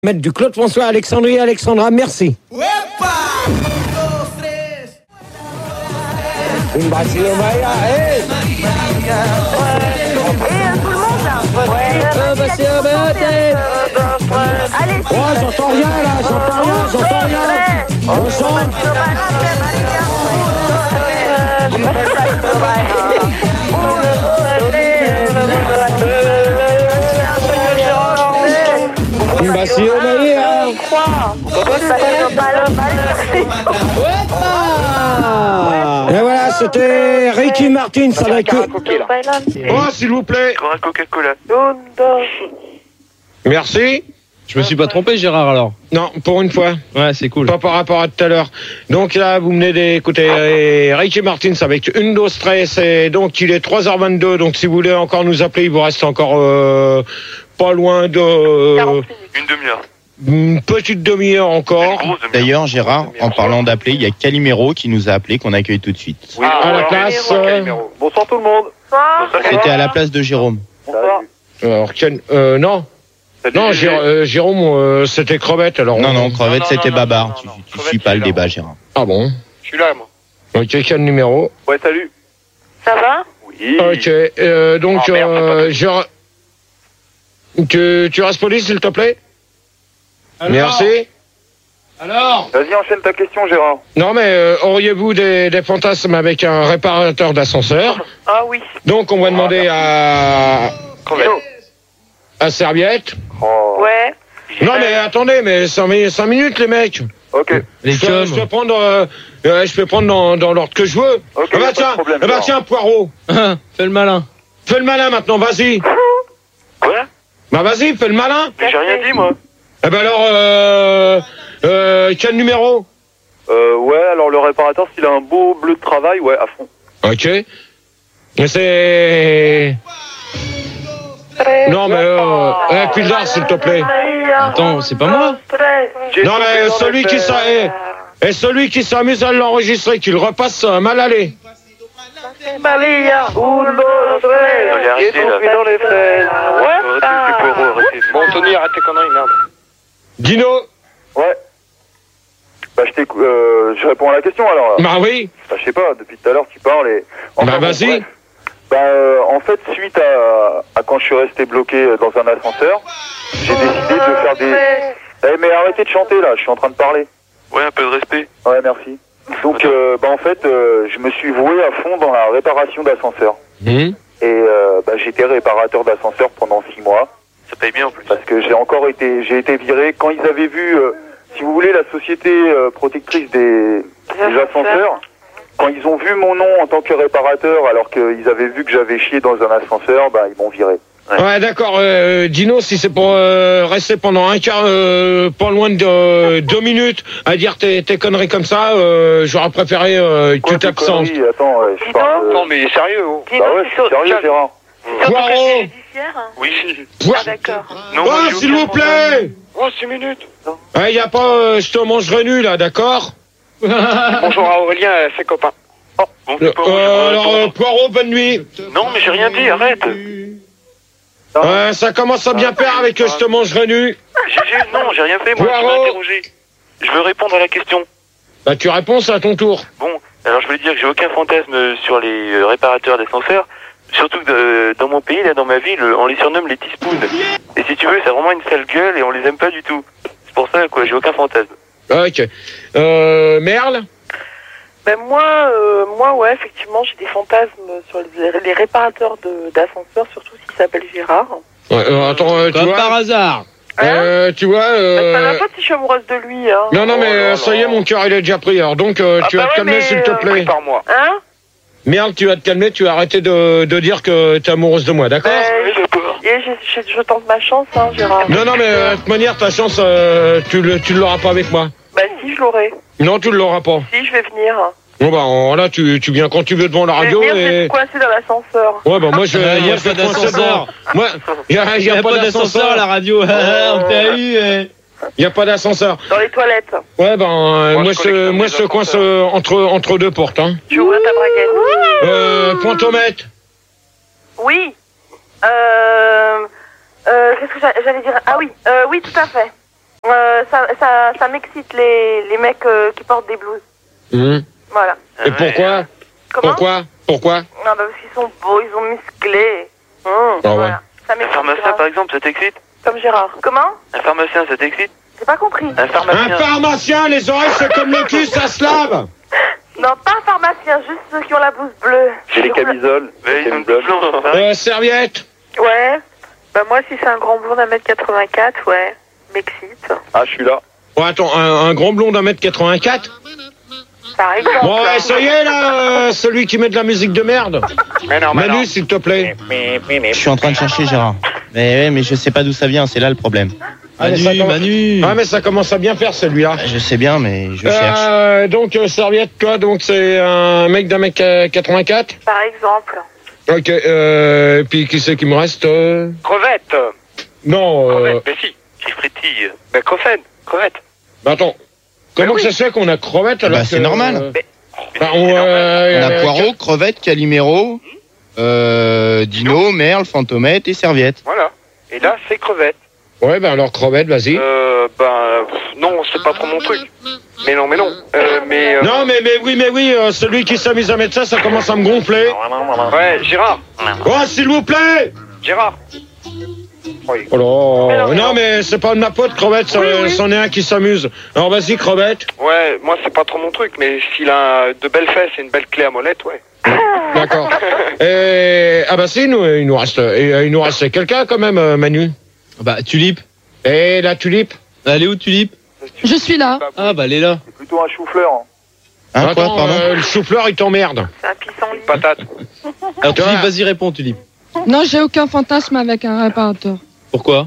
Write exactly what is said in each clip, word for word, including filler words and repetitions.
Maître du Claude François, Alexandrie, Alexandra, merci. Une bracerie au Maya, hey. Allez, oh, j'entends rien là, j'entends rien, j'entends rien. On chante. Une bracerie au Maya. Et voilà, c'était Ricky Martin avec eux. Oh, s'il vous plaît. Coca-Cola. Merci. Je me suis pas trompé, Gérard, alors? Non, pour une fois. Ouais, c'est cool. Pas par rapport à tout à l'heure. Donc là, vous venez d'écouter euh, Ricky Martin avec une dose stress. Et donc, il est trois heures vingt-deux. Donc, si vous voulez encore nous appeler, il vous reste encore euh, pas loin de... Euh, une demi-heure. Une petite demi-heure encore. D'ailleurs, Gérard, en parlant d'appeler, il y a Calimero qui nous a appelé, qu'on accueille tout de suite. Oui, à la place. Euh... Bonsoir tout le monde. C'était à la place de Jérôme. Bonsoir. Alors, Ken, euh, non. Non, Gé euh, Jérôme, euh, c'était Crevette. Alors non, on... non, Crevette, c'était Babar. Non, tu non, tu suis pas le débat, Gérard. Ah bon? Je suis là, moi. Ok, quel numéro? Ouais, salut. ça va? Oui. Ok, euh, donc, Oh, merde, euh, je... tu, tu restes poli, s'il te plaît? Alors Merci. Alors Vas-y, enchaîne ta question, Gérard. Non, mais euh, auriez-vous des, des fantasmes avec un réparateur d'ascenseur? Ah oui. Donc, on va demander à... Crevette. à Serviette. Oh. Ouais. Non, mais attendez, mais cinq minutes, les mecs. Ok. Les Je peux, je peux prendre, euh, euh, je peux prendre dans, dans l'ordre que je veux. Ok, eh y a bah pas de tiens, problème, eh bah Gérard. tiens, Poireau. Fais le malin. Fais le malin maintenant, vas-y. Quoi? Bah vas-y, fais le malin. Mais j'ai rien dit, moi. Eh ben alors, euh, euh, quel numéro? Euh, ouais, alors le réparateur, s'il a un beau bleu de travail, ouais, à fond. Ok. Mais c'est... Non, mais euh, eh, Pildar, s'il te plaît. Attends, c'est pas moi? J'ai Non, soufflé mais dans celui les qui fesses. s'a- eh, et celui qui s'amuse à l'enregistrer, qu'il repasse euh, mal allé. Maria, un, deux, trois. J'ai soufflé dans les fesses. Ouais. Arrêtez, c'est Poirot, arrêtez. Bon, Tony, arrête tes conneries, merde. Dino. Ouais. Bah, je t'écoute, euh, je réponds à la question, alors. Bah oui. Bah, je sais pas, depuis tout à l'heure, tu parles et... Bah, bon, vas-y. bref. Bah, euh, en fait, suite à, à quand je suis resté bloqué dans un ascenseur, j'ai décidé de faire des... Eh, mais arrêtez de chanter, là, je suis en train de parler. Ouais, un peu de respect. Ouais, merci. Donc, euh, bah, en fait, euh, je me suis voué à fond dans la réparation d'ascenseurs. Hum. Et euh, bah, j'étais réparateur d'ascenseurs pendant six mois. Ça paye bien en plus. Parce que j'ai encore été, j'ai été viré quand ils avaient vu, euh, si vous voulez, la société euh, protectrice des, des ascenseurs. Quand ils ont vu mon nom en tant que réparateur, alors qu'ils avaient vu que j'avais chié dans un ascenseur, bah ils m'ont viré. Ouais, d'accord. Euh, Dino, si c'est pour euh, rester pendant un quart, euh, pas loin de euh, deux minutes, à dire tes, tes conneries comme ça, euh, j'aurais préféré euh, que Quoi, tu tes t'absentes. conneries Attends, ouais, je parle de... Non, mais sérieux, oh. Bah ouais, je suis sérieux, Gérard. Poireau. Oui. Poi- Ah d'accord. Non, moi, Oh, j'ai s'il aucun vous plaît. Oh, six minutes. Il y a pas, euh, je te mangerai nu là, d'accord? Bonjour à Aurélien et à ses copains. Oh, bon, Euh, c'est pas moi, j'ai euh, pas alors, raison. euh, Poireau, bonne nuit. Non, mais j'ai rien dit, arrête. Ouais, ça commence à bien faire avec que je te mangerai nu. J'ai, j'ai- non, j'ai rien fait, moi, je Poirot. m'ai interrogé. Je veux répondre à la question. Bah, tu réponds, c'est à ton tour. Bon, alors je voulais dire que j'ai aucun fantasme sur les euh, réparateurs d'ascenseurs. Surtout que euh, dans mon pays, là, dans ma ville, on les surnomme les teaspoons. Et si tu veux, c'est vraiment une sale gueule et on les aime pas du tout. C'est pour ça, quoi, j'ai aucun fantasme. Ok. Euh, Merle? Ben moi, euh, moi ouais, effectivement, j'ai des fantasmes sur les, les réparateurs de- d'ascenseurs, surtout s'ils s'appellent Gérard. Ouais, euh, attends, euh, tu Comme vois. par hasard. Euh, tu vois. Ben, Euh... ça va pas si je suis amoureuse de lui, hein. Non, non, mais Oh là euh, là. ça y est, mon cœur, il est déjà pris. Alors, donc, euh, Ah tu bah vas te ouais, calmer, mais, s'il te euh, plaît. Par moi. Hein? Merde, tu vas te calmer, tu vas arrêter de, de dire que t'es amoureuse de moi, d'accord? Ben, Oui, d'accord. et je, je, je tente ma chance, hein, Gérard. Non, non, mais euh, de toute manière, ta chance, euh, tu le, tu l'auras pas avec moi. Ben si, je l'aurai. Non, tu ne l'auras pas. Si, je vais venir. Bon, bah, en- là, tu, tu viens quand tu veux devant la Je vais radio venir, je vais et. te coincer dans l'ascenseur. Ouais, bah, moi, je. Euh, y a moi, je pas vais coincer d'ascenseur. devant. Moi, y a, y Il a, n'y a pas d'ascenseur à la radio. On t'a eu. eh. Y a pas d'ascenseur. Dans les toilettes. Ouais, ben, euh, Moi, moi, je je, collectionne moi, les je te coince ascenseurs. euh, entre, entre deux portes, hein. Tu ouvres ta braguette. Euh, Pointomètre. Oui. Euh... Euh, qu'est-ce que j'a- j'allais dire? Ah oui, euh, oui, tout à fait. Euh, ça, ça, ça m'excite les, les mecs euh, qui portent des blouses. Hum. Voilà. Et pourquoi Comment? Pourquoi Pourquoi Non, bah parce qu'ils sont beaux, ils sont musclés. Hum, Ah ouais. voilà. Ça Un m'excite. pharmacien, grave. par exemple, ça t'excite? Comme Gérard. Comment? Un pharmacien, ça t'excite? J'ai pas compris. Un Un pharmacien. pharmacien, les oreilles c'est comme le cul, ça se lave. Non, pas un pharmacien, juste ceux qui ont la blouse bleue. J'ai les camisoles. Mais les ils sont camisoles. tous blancs. Euh, serviette. Ouais. Bah moi, si c'est un grand blond d'un mètre quatre-vingt-quatre, ouais. M'excite. Ah, je suis là. Bon, attends, un, un grand blond d'un mètre quatre-vingt-quatre. Par exemple. Bon, ouais, ça y est là, euh, celui qui met de la musique de merde. Mais non, Manu, s'il te plaît. Je suis en train de chercher Gérard. Mais ouais, mais je sais pas d'où ça vient, c'est là le problème. Ah, mais ça Manu, commence- Manu. Ah mais ça commence à bien faire celui-là. Je sais bien, mais je cherche. Euh, donc euh, serviette, toi, donc c'est un mec d'un mec euh, quatre-vingt-quatre. Par exemple. Ok. Euh, puis qui c'est qui me reste euh Crevette. Non. Euh, Crevette, mais si. Qui frétille. Mais crevette. Crevette. bah attends. Comment que ça se fait qu'on a crevette alors Bah, c'est que, normal. euh, bah, on, euh, On a euh, Poirot, Crevette, Calimero, euh, Dino, Merle, Fantomette et Serviette. Voilà. Et là, c'est crevette. Ouais, bah alors crevette, vas-y. Euh, ben, pff, non, c'est pas trop mon truc. Mais non, mais non. Euh, mais. euh, Non, mais, mais oui, mais oui, euh, celui qui s'amuse à mettre ça, ça commence à me gonfler. Ouais, Gérard. Oh, s'il vous plaît. Gérard. Oui. Oh là. Mais non, mais Non, non. mais c'est pas de ma pote, crevette, c'en Oui, oui. c'en est un qui s'amuse. Alors vas-y, crevette. Ouais, moi, c'est pas trop mon truc, mais s'il a de belles fesses et une belle clé à molette, ouais. D'accord. Et ah bah si, nous, il nous reste, et, euh, il nous reste quelqu'un quand même, euh, Manu. Bah, Tulipe. Et la tulipe. Elle est où, Tulipe? Je suis là. Ah, bah, elle est là. C'est plutôt un chou-fleur. hein. Hein, quoi, Attends, pardon euh, le souffleur, il t'emmerde. C'est un pissenlit. Patate. Alors, Toi. Tulipe, vas-y, réponds, Tulipe. Non, j'ai aucun fantasme avec un réparateur. Pourquoi?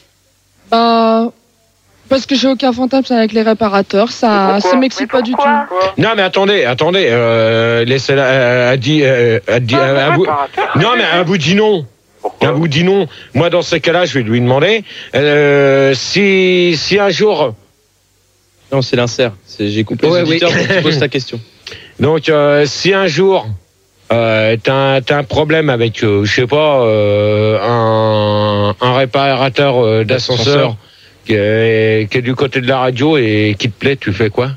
Bah, parce que j'ai aucun fantasme avec les réparateurs, ça, ça m'excite pas du tout. Pourquoi? Non, mais attendez, attendez. Euh, laissez-la. Euh, a dit, euh, a dit, euh, à bout- Non, mais un bout dit non. Un bout dit non. Moi, dans ces cas-là, je vais lui demander euh, si, si un jour. Non, c'est l'insert. C'est- J'ai coupé Ouais, les auditeurs oui. pour que tu poses ta question. Donc, euh, si un jour euh, t'as un, t'as un problème avec, euh, je sais pas, euh, un, un réparateur euh, d'ascenseur qui est, qui est du côté de la radio et qui te plaît, tu fais quoi?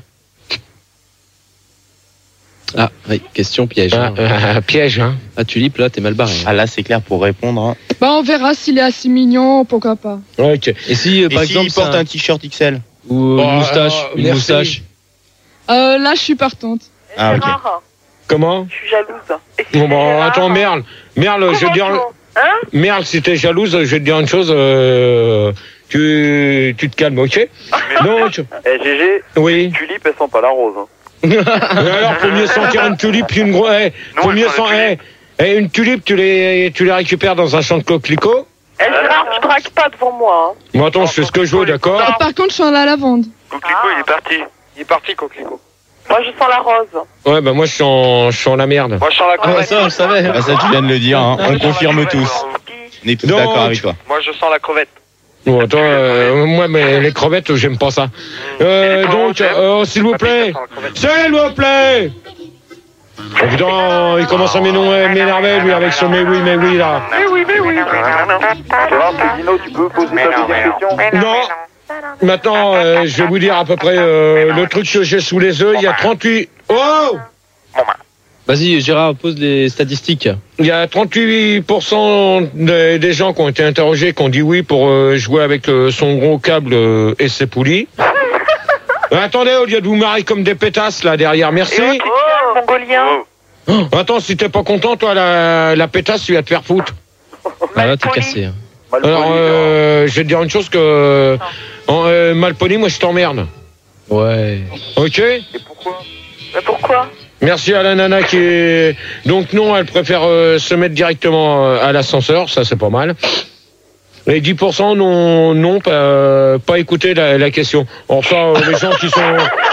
Ah, oui, question piège. Ah, euh, piège, hein? Ah, Tulipe, là, t'es mal barré. Ah là, c'est clair pour répondre. Hein. Bah, on verra s'il est assez mignon, pourquoi pas. Ok. Et si, euh, par Et exemple, s'il porte c'est un- un t-shirt X L? ou Oh, une moustache, euh, une merci. moustache. Euh, là, je suis partante. Ah, ok. Gérard, Comment? je suis jalouse. Et si Bon, c'est bon, Gérard, attends, Merle. Merle, je vais te dire. comment tu- Hein? Merle, si t'es jalouse, je vais te dire une chose. Euh, tu, tu te calmes, ok? Donc, Eh, G G, oui. tulipe, elles sont pas la rose. Hein. Mais alors, faut mieux sentir une tulipe qu'une grosse. Eh, Non, faut elles mieux sont sentir. des Eh, eh, une tulipe, tu les, tu les récupères dans un champ de coquelicots. Eh, Gérard, tu dragues pas devant moi. Hein. Bon, attends, je fais ce que je veux, d'accord? Euh, par contre, je suis en la lavande. Coquelicot, Ah. il est parti. Il est parti, Coquelicot. Moi, je sens la rose. Ouais, bah, moi, je suis en, je suis en la merde. Moi, je sens la Ah, crevette. ça, je savais. Bah ça, tu viens de le dire. Hein. On confirme tous. On est tous Donc, d'accord avec toi. Moi, je sens la crevette. Bon, attends, euh, moi, mais les crevettes, j'aime pas ça. Euh, Et les donc, poireaux, euh, s'il vous plaît. S'il vous plaît. Oh, putain, il commence à m'énerver, m'énerver, lui, avec son mais oui, mais oui, là. Mais oui, mais oui. Gérard, c'est Dino, tu peux poser ta deuxième question? Non. Maintenant, euh, je vais vous dire à peu près euh, le truc que j'ai sous les yeux. Il y a trente-huit. Oh! Vas-y, Gérard, pose les statistiques. Il y a trente-huit pour cent des, des gens qui ont été interrogés qui ont dit oui pour euh, jouer avec euh, son gros câble euh, et ses poulies. Euh, attendez, au lieu de vous marrer comme des pétasses là derrière, merci. Oh, mongolien. Oh. Attends, si t'es pas content, toi, la, la pétasse, tu vas te faire foutre. Ah, là, t'es Malpoli. cassé. hein. Mal Alors, poli, euh, je vais te dire une chose que... En, euh, Malpoli, moi, je t'emmerde. Ouais. Ok? Et pourquoi? Mais pourquoi? Merci à la nana qui est... Donc non, elle préfère euh, se mettre directement euh, à l'ascenseur, ça c'est pas mal. Et dix pour cent non, non pas, euh, pas écouter la, la question. Enfin, euh, les gens qui sont...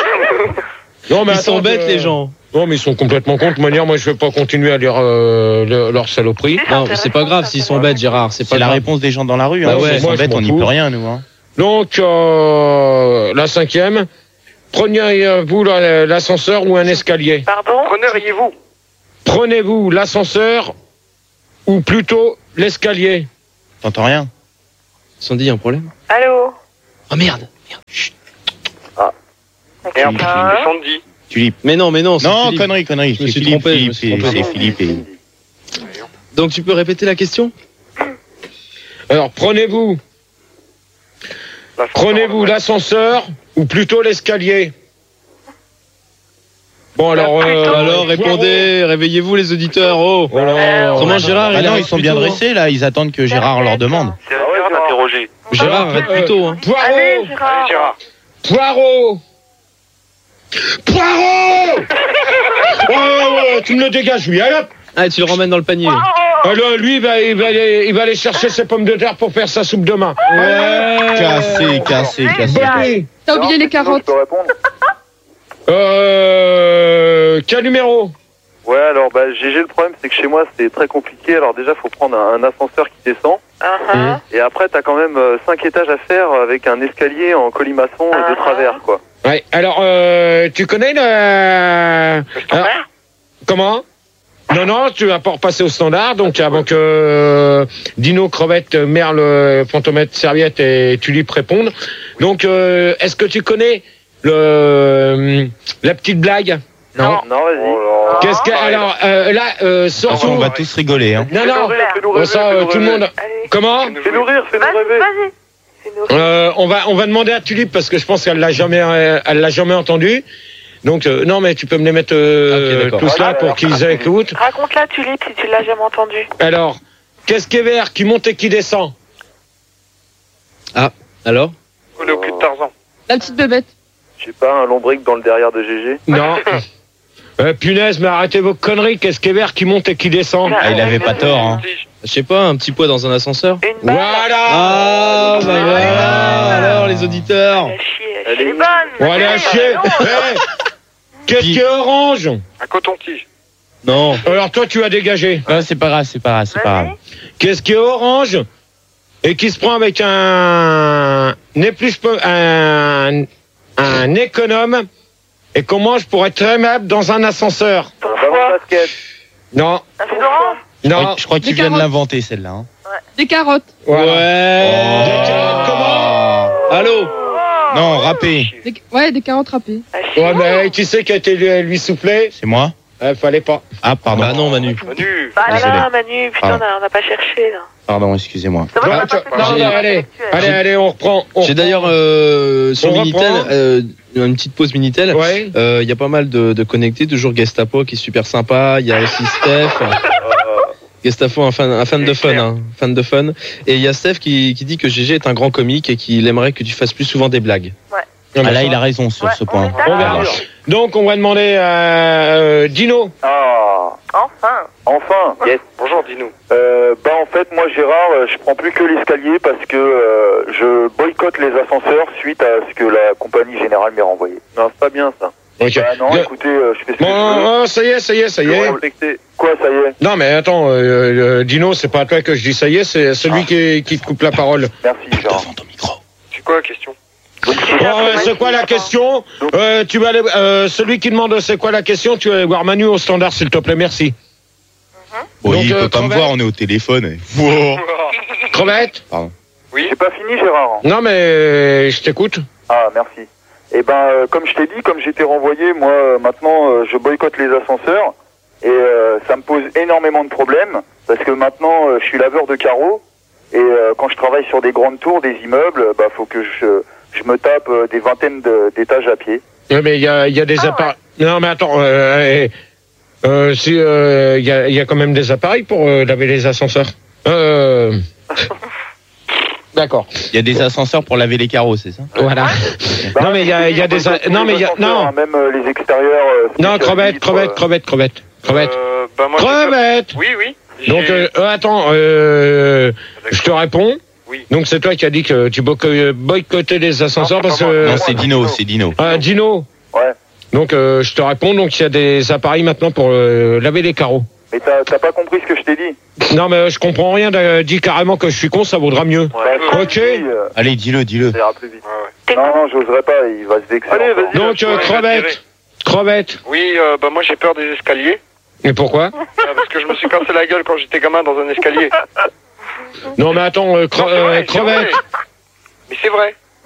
Non, Ils sont attends, bêtes, euh, les gens. Non, mais ils sont complètement contre. De toute manière, moi, je vais pas continuer à lire euh, le- leur saloperie. Non, c'est pas grave s'ils sont bêtes, Gérard. C'est pas C'est la grave. réponse des gens dans la rue. Bah Hein. ouais, Ils moi, sont je bêtes, m'en on n'y fous. peut rien, nous. Hein. Donc, euh, la cinquième, prenez-vous la- l'ascenseur ou un escalier? Pardon? Preneriez-vous? Prenez-vous l'ascenseur ou plutôt l'escalier? T'entends rien? Ils se sont dit, il y a un problème. Allô? Oh merde. Et en plus, c'est Sandy. Philippe. Mais non, mais non. c'est Non, Philippe. connerie, connerie. Je me C'est suis Philippe, trompé, je me Philippe, suis et- trompé. c'est Philippe. et- Donc tu peux répéter la question? Alors, prenez-vous, prenez-vous l'ascenseur ou plutôt l'escalier? Bon, alors, euh, Alors répondez, réveillez-vous les auditeurs. Oh. Oh là. Comment Gérard Ah il non, arrive ils sont bien plus tôt, hein. dressés là, ils attendent que Gérard leur demande. C'est Gérard d'interroger. Gérard arrête plus tôt. Hein. Poirot, Allez, Gérard. Gérard. Poirot, Poirot. Ouais, ouais, ouais, tu me le dégages, lui. Allez, hop. Ah, tu le ramènes dans le panier. Alors, lui, il va, il, va aller, il va aller chercher ses pommes de terre pour faire sa soupe demain. Ouais. Cassé, cassé, cassé. Bobby. T'as oublié les Sinon, carottes. Je peux répondre. Euh, quel numéro? Ouais, alors bah, G G, le problème c'est que chez moi c'est très compliqué. Alors déjà faut prendre un, un ascenseur qui descend. Uh-huh. Et après t'as quand même cinq étages à faire avec un escalier en colimaçon Ah. de travers quoi. Ouais, alors, euh, tu connais le... Alors, comment? Non, non, tu vas pas repasser au standard, donc avant que euh, Dino, Crevette, Merle, Fantomètre, Serviette et Tulipe répondent. Donc, euh, est-ce que tu connais le euh, la petite blague? Non. Non, vas-y. Qu'est-ce que... Alors, euh, là, euh, Attention, surtout... on va tous rigoler. Hein. Non, non, Fais-nous bon, rêver, ça, fais-nous euh, tout le rêver. monde... Allez. Comment? Fais-nous rire, fais-nous Vas-y, rêver. vas-y. Fais-nous rire. Euh, on va on va demander à Tulipe parce que je pense qu'elle l'a jamais euh, elle l'a jamais entendu. Donc euh, non mais tu peux me les mettre euh, Ok, d'accord. tous là Ah, pour alors. qu'ils écoutent. Raconte-la, Tulipe, si tu l'as jamais entendu. Alors, qu'est-ce qui est vert, qui monte et qui descend? Alors? On est au cul de Tarzan. La petite bébête. Je sais pas, un lombric dans le derrière de G G. Non. Euh, punaise, mais arrêtez vos conneries. Qu'est-ce qui est vert, qui monte et qui descend? Ah, il avait pas tort. Hein. Je sais pas, un petit poids dans un ascenseur? Une balle. Voilà. Ah, bah voilà. Alors les auditeurs. Elle chie, elle Elle chie. est Elle est bonne. Bon, allez à chier. Eh, qu'est-ce qui est orange? Un coton-tige. Non. Alors toi, tu as dégagé. Ah, c'est pas grave, c'est pas grave, c'est pas grave. Vas-y. Qu'est-ce qui est orange et qui se prend avec un plus un un économe et qu'on mange pour être très aimable dans un ascenseur? Ton Un ballon de foie. basket. Non, Un fil d'orange. Je non. crois- Je crois que tu Des viens de carottes. l'inventer celle-là. Hein. Des carottes. Voilà. Ouais. Des carottes, comment? Allô? Non, râpé. Des... Ouais, des carottes râpées. Elle chie. Ouais, mais qui c'est qui a été lui, lui soufflé? C'est moi? Euh, fallait pas. Ah, pardon. Bah non, Manu. Manu. Bah Désolé. là, Manu, putain, Pardon. on a- on n'a pas cherché, là. Pardon, excusez-moi. C'est vrai Non, qu'on a tu- pas fait non, de non, recherche allez, intellectuelle. allez, allez, on reprend. on J'ai reprend. d'ailleurs euh, sur On Minitel, reprend. euh, une petite pause Minitel. Il Ouais. y a pas mal de, de connectés, toujours Gestapo qui est super sympa. Il y a aussi Steph. Gestapo, un fan, un fan de fun, hein, fan de fun. Et il y a Steph qui, qui dit que G G est un grand comique et qu'il aimerait que tu fasses plus souvent des blagues. Non, mais Ah là, ça- il a raison sur Ouais, ce on point. est d'accord. On verra. Donc, on va demander à euh, Dino. Ah, Enfin. enfin. Yes. Bonjour, dis-nous. Euh, bah en fait moi Gérard, euh, je prends plus que l'escalier parce que euh, je boycotte les ascenseurs suite à ce que la compagnie générale m'ait renvoyé. Non, c'est pas bien ça. Ok. Bah non, Le- écoutez, euh, je fais ce que je veux. Bon, oh, ça y est, ça y est, ça y Je est. veux respecter. Quoi, ça y est? Non, mais attends, euh, euh, Dino, c'est pas à toi que je dis ça y est, c'est celui Ah. qui, qui te coupe la parole. Merci Gérard. Devant ton micro. C'est quoi la question? Donc, Bon, euh, c'est quoi la question? euh, Tu vas aller, euh, celui qui demande c'est quoi la question, tu vas aller voir Manu au standard, s'il te plaît, merci. Bon, Donc, il euh, peut pas me crevette. voir, on est au téléphone. Wow. Crevette? Oui. J'ai pas fini Gérard. Non, mais je t'écoute. Ah, merci. Eh ben, euh, comme je t'ai dit, comme j'étais renvoyé, moi, euh, maintenant, euh, je boycotte les ascenseurs. Et euh, ça me pose énormément de problèmes. Parce que maintenant, euh, je suis laveur de carreaux. Et euh, quand je travaille sur des grandes tours, des immeubles, bah, faut que je, je me tape euh, des vingtaines de- d'étages à pied. Ouais, mais il y a, il y a des Ah, appareils. Non, mais attends, euh, euh, euh, si, euh, il y, a, il y a quand même des appareils pour euh, laver les ascenseurs. Euh... D'accord. Il y a des ascenseurs pour laver les carreaux, c'est ça? Voilà. Bah, Non, mais il y a, il y a des. boycotte tous Non, les mais il y a. ascenseurs, Non, hein, même euh, les extérieurs. euh, non, spécial crevette, vitre, crevette, euh, crevette, crevette, crevette. Euh, bah moi, j'ai pas- Crevette. Oui, oui. J'ai- Donc, euh, euh, attends, euh, je te réponds. Oui. Donc, c'est toi qui as dit que tu boyco- boycottais les ascenseurs Non, parce c'est pas moi. que. Non, c'est Dino, c'est Dino. Ah, Dino. Ouais. Donc, euh, je te réponds. Donc, il y a des appareils maintenant pour euh, laver les carreaux. Mais t'as t'as pas compris ce que je t'ai dit. Non, mais je comprends rien. euh, Dis carrément que je suis con, ça vaudra mieux. Ouais. Bah, Ok. si, euh, Allez, dis-le, dis-le. ça ira plus vite. Ouais, ouais. T'es Non, con. non, j'oserais pas, il va se vexer. Allez, encore. vas-y. Donc, euh, Ouais, crevette. Crevette. Oui, euh, bah moi j'ai peur des escaliers. Et pourquoi? Ah, parce que je me suis cassé la gueule quand j'étais gamin dans un escalier. Non, mais attends, euh, cre- Non, c'est euh, vrai, c'est crevette. vrai. Mais c'est vrai.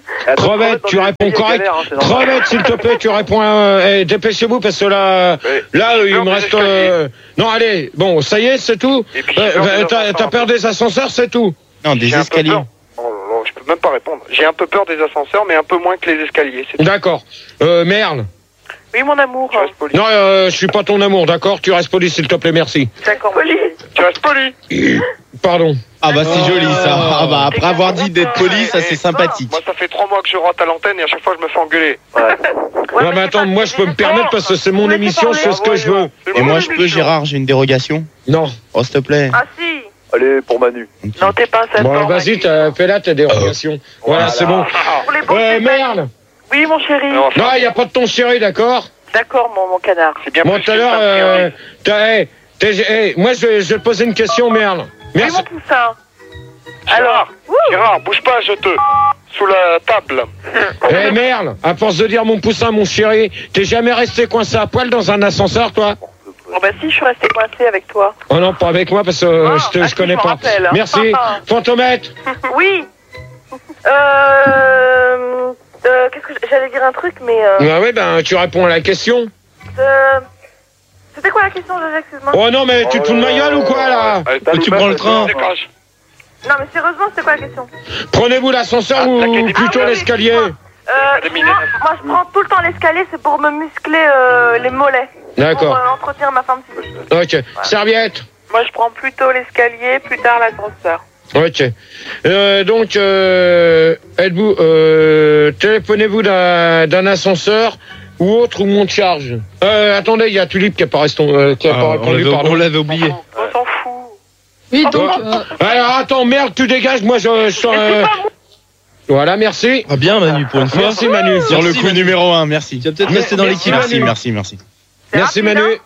Attends, Crevette, tu dans les réponds escaliers, correct. galère, hein, c'est normal. Crevette, s'il te plaît, tu réponds. à- eh, dépêchez-vous parce que là, Ouais. là, J'ai il peur me des reste. escaliers. euh, Non, allez, bon, ça y est, c'est tout. Et puis, j'ai Euh, peur des euh, T'as ascenseurs. t'as peur des ascenseurs, c'est tout. Non, des J'ai un peu escaliers. peur. Oh là là, je peux même pas répondre. J'ai un peu peur des ascenseurs, mais un peu moins que les escaliers. C'est tout. D'accord. Euh, Merle. Oui, mon amour. Tu restes poli. Non, euh, je suis pas ton amour, d'accord. Tu restes poli, s'il te plaît, merci. D'accord. Poli. Tu restes poli. Pardon. Ah bah c'est joli ça. Ah bah après avoir dit d'être poli, ça Eh, c'est sympathique. Moi, ça fait trois mois que je rate à l'antenne et à chaque fois, je me fais engueuler. Ouais, non, mais attends, c'est moi, pas- je peux me permettre parce que c'est mon Vous me émission, laissez je fais ce que je veux. Et moi je peux, Gérard, j'ai une dérogation. Non. Oh s'il te plaît. Ah si. Allez, pour Manu. Non, t'es pas un sale Bon, porc, vas-y, Manu. t'as- fais-la ta dérogation. Voilà, c'est bon. Pour les beaux Euh, c'est Merle. Oui, mon chéri. Non, Non, il n'y a pas de ton chéri, d'accord. D'accord, mon, mon canard. c'est bien Bon, plus tout à que l'heure, ça, euh, priori. t'as- hey, t'es- hey, moi, je vais, je vais te poser une question, Merle. Oui, Merci. mon poussin. Gérard, Gérard, bouge pas, je te. Sous la table. Eh, Merle, à force de dire mon poussin, mon chéri, t'es jamais resté coincé à poil dans un ascenseur, toi? Oh bah si, je suis restée coincée avec toi. Oh non, pas avec moi, parce que euh, Ah, je, te, ah, je si, connais je m'en pas. rappelle, hein. Merci. Fantomètre. Oui. Euh... euh, Qu'est-ce que j'- j'allais dire un truc, mais... Euh, Ah oui, ben, tu réponds à la question. euh, C'était quoi la question, José, excuse-moi? Oh non, mais tu te fous de ma gueule ou quoi, là? Allez, T'as les tu bases, prends le ça, train. c'est normal. décroche. Non, mais sérieusement, c'était quoi la question? Prenez-vous l'ascenseur Ah, ou l'académie. plutôt Ah oui, l'escalier? excuse-moi. Euh, Académie moi, des- moi, je prends tout le temps l'escalier, c'est pour me muscler euh, les mollets. D'accord. Pour euh, entretenir ma forme physique. Ok. Serviette. Moi, je prends plutôt l'escalier, plus tard l'ascenseur. Ok. Euh, donc, euh, êtes-vous, euh, téléphonez-vous d'un d'un ascenseur ou autre ou monte charge? Euh, attendez, il y a Tulipe qui n'a pas, reston- euh, qui a Ah, pas on répondu, l'avait- pardon. on l'avait oublié. On s'en fout. Oui, Ah, donc, toi euh, Alors, attends, merde, tu dégages, moi, je... je euh, Voilà, merci. Ah bien Manu pour une fois. Merci, Manu. Sur le Merci, coup Manu. numéro un, merci. Tu vas peut-être Mais- rester dans merci, l'équipe. Merci, Manu. merci, merci. C'est Merci, rapide, Manu.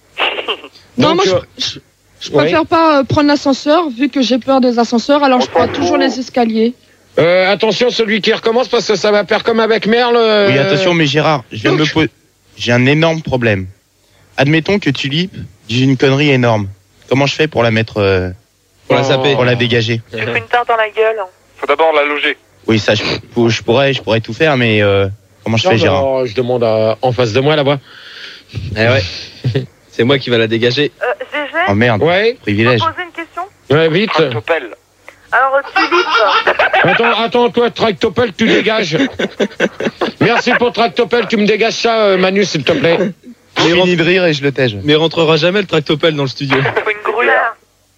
non, Donc, moi, je, euh, je, je préfère pas euh, prendre l'ascenseur, vu que j'ai peur des ascenseurs, alors je prends toujours les escaliers. euh, attention, celui qui recommence, parce que ça va faire comme avec Merle. euh, Oui, attention, mais Gérard, je viens de me poser. J'ai un énorme problème. Admettons que Tulipe dit une connerie énorme. Comment je fais pour la mettre, euh, Pour la saper. pour la dégager? Tu fais une teinte dans la gueule. Faut d'abord la loger. Oui, ça, je, je pourrais, je pourrais tout faire, mais euh, comment je Non, fais, mais Gérard? alors, je demande à- en face de moi, là-bas. Eh ouais. C'est moi qui va la dégager. Euh, Gégé, Oh merde, Ouais, je privilège. peux poser une question? ouais, vite. Tractopelle. Alors, euh, Tulipe, Attends, attends, toi, Tractopelle, tu dégages. Merci pour Tractopelle, tu me dégages ça, euh, Manu, s'il te plaît. Je finis de rire et je le tège. Mais il rentrera jamais le tractopelle dans le studio. faut une gruyère.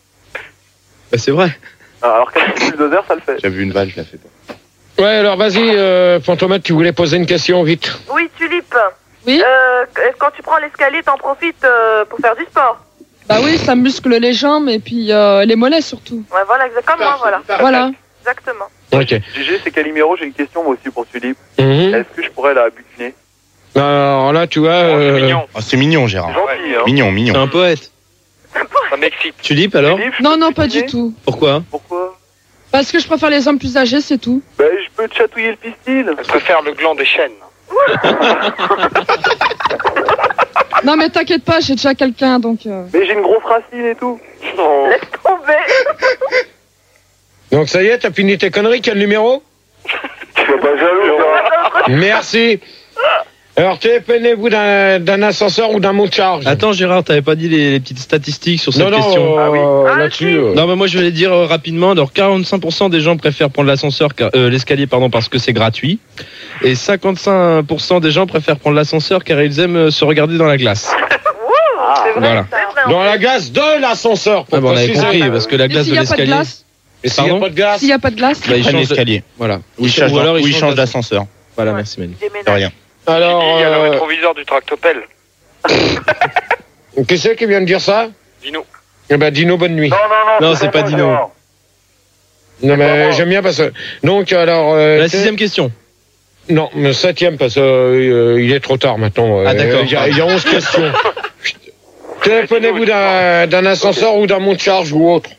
Bah, c'est vrai. Ah, alors qu'un petit bulldozer, ça le fait. J'avais une vache, je la fais pas. Ouais, alors vas-y, euh, Fantomètre, tu voulais poser une question, vite. Oui, Tulipe. Oui. Euh, quand tu prends l'escalier, t'en profites euh, pour faire du sport. Bah oui, ça muscle les jambes et puis euh, les mollets surtout. Ouais, voilà, exactement, comme moi, voilà. Voilà. Exactement. Ok. Gégé, c'est Calimero, j'ai une question moi aussi pour Tulipe. Mhm. Est-ce que je pourrais la butiner? Alors là, tu vois... Oh, c'est euh, mignon. Oh, c'est mignon, C'est Gérard. gentil, hein. Mignon, C'est mignon. un poète. Ça m'excite. Tulipe alors? Tulipe, je Non, peux non, te pas butiner? du tout. Pourquoi? Pourquoi? Parce que je préfère les hommes plus âgés, c'est tout. Ben, je peux te chatouiller le pistil. Elle préfère le gland des chênes. Non, mais t'inquiète pas, j'ai déjà quelqu'un, donc... euh, Mais j'ai une grosse racine et tout. Non. Laisse tomber. Donc ça y est, t'as fini tes conneries, quel numéro? Sois pas jaloux, Gérard. Merci. Alors, téléphonez-vous d'un d'un ascenseur ou d'un monte charge? Attends Gérard, t'avais pas dit les, les petites statistiques sur cette Non, non, question? euh, Ah oui. Ah, là-dessus... si. euh, Non, mais moi je vais dire euh, rapidement. Alors, quarante-cinq pour cent des gens préfèrent prendre l'ascenseur, car- euh, l'escalier, pardon, parce que c'est gratuit, et cinquante-cinq pour cent des gens préfèrent prendre l'ascenseur car ils aiment euh, se regarder dans la glace. Wouh, c'est vrai, Voilà. c'est vrai. Dans la glace de l'ascenseur, pour Ah, bah, on avait préciser. compris parce que la Et glace s'il de n'y a pas de l'escalier. glace Et s'il n'y a Pardon pas de glace? S'il n'y a pas de glace Bah, il Prenne change de- l'escalier. Voilà. Ou il change, Ou alors ou il change d'as- d'ascenseur. Voilà, Ouais. merci Manu. Déménage. De rien. Alors, Il y a le euh, rétroviseur du tractopelle. qui c'est qui vient de dire ça? Dino. Eh ben, Dino, bonne nuit. Non, non, non. Non, c'est pas Dino. Gérard. Non, pas mais moi. j'aime bien parce que... Donc, alors... euh, La t'es- sixième question. Non, le septième, parce que euh, il est trop tard maintenant. Ah, d'accord. Il y, a- il y a onze questions. Téléphonez-vous d'un d'un ascenseur ou d'un monte charge ou autre.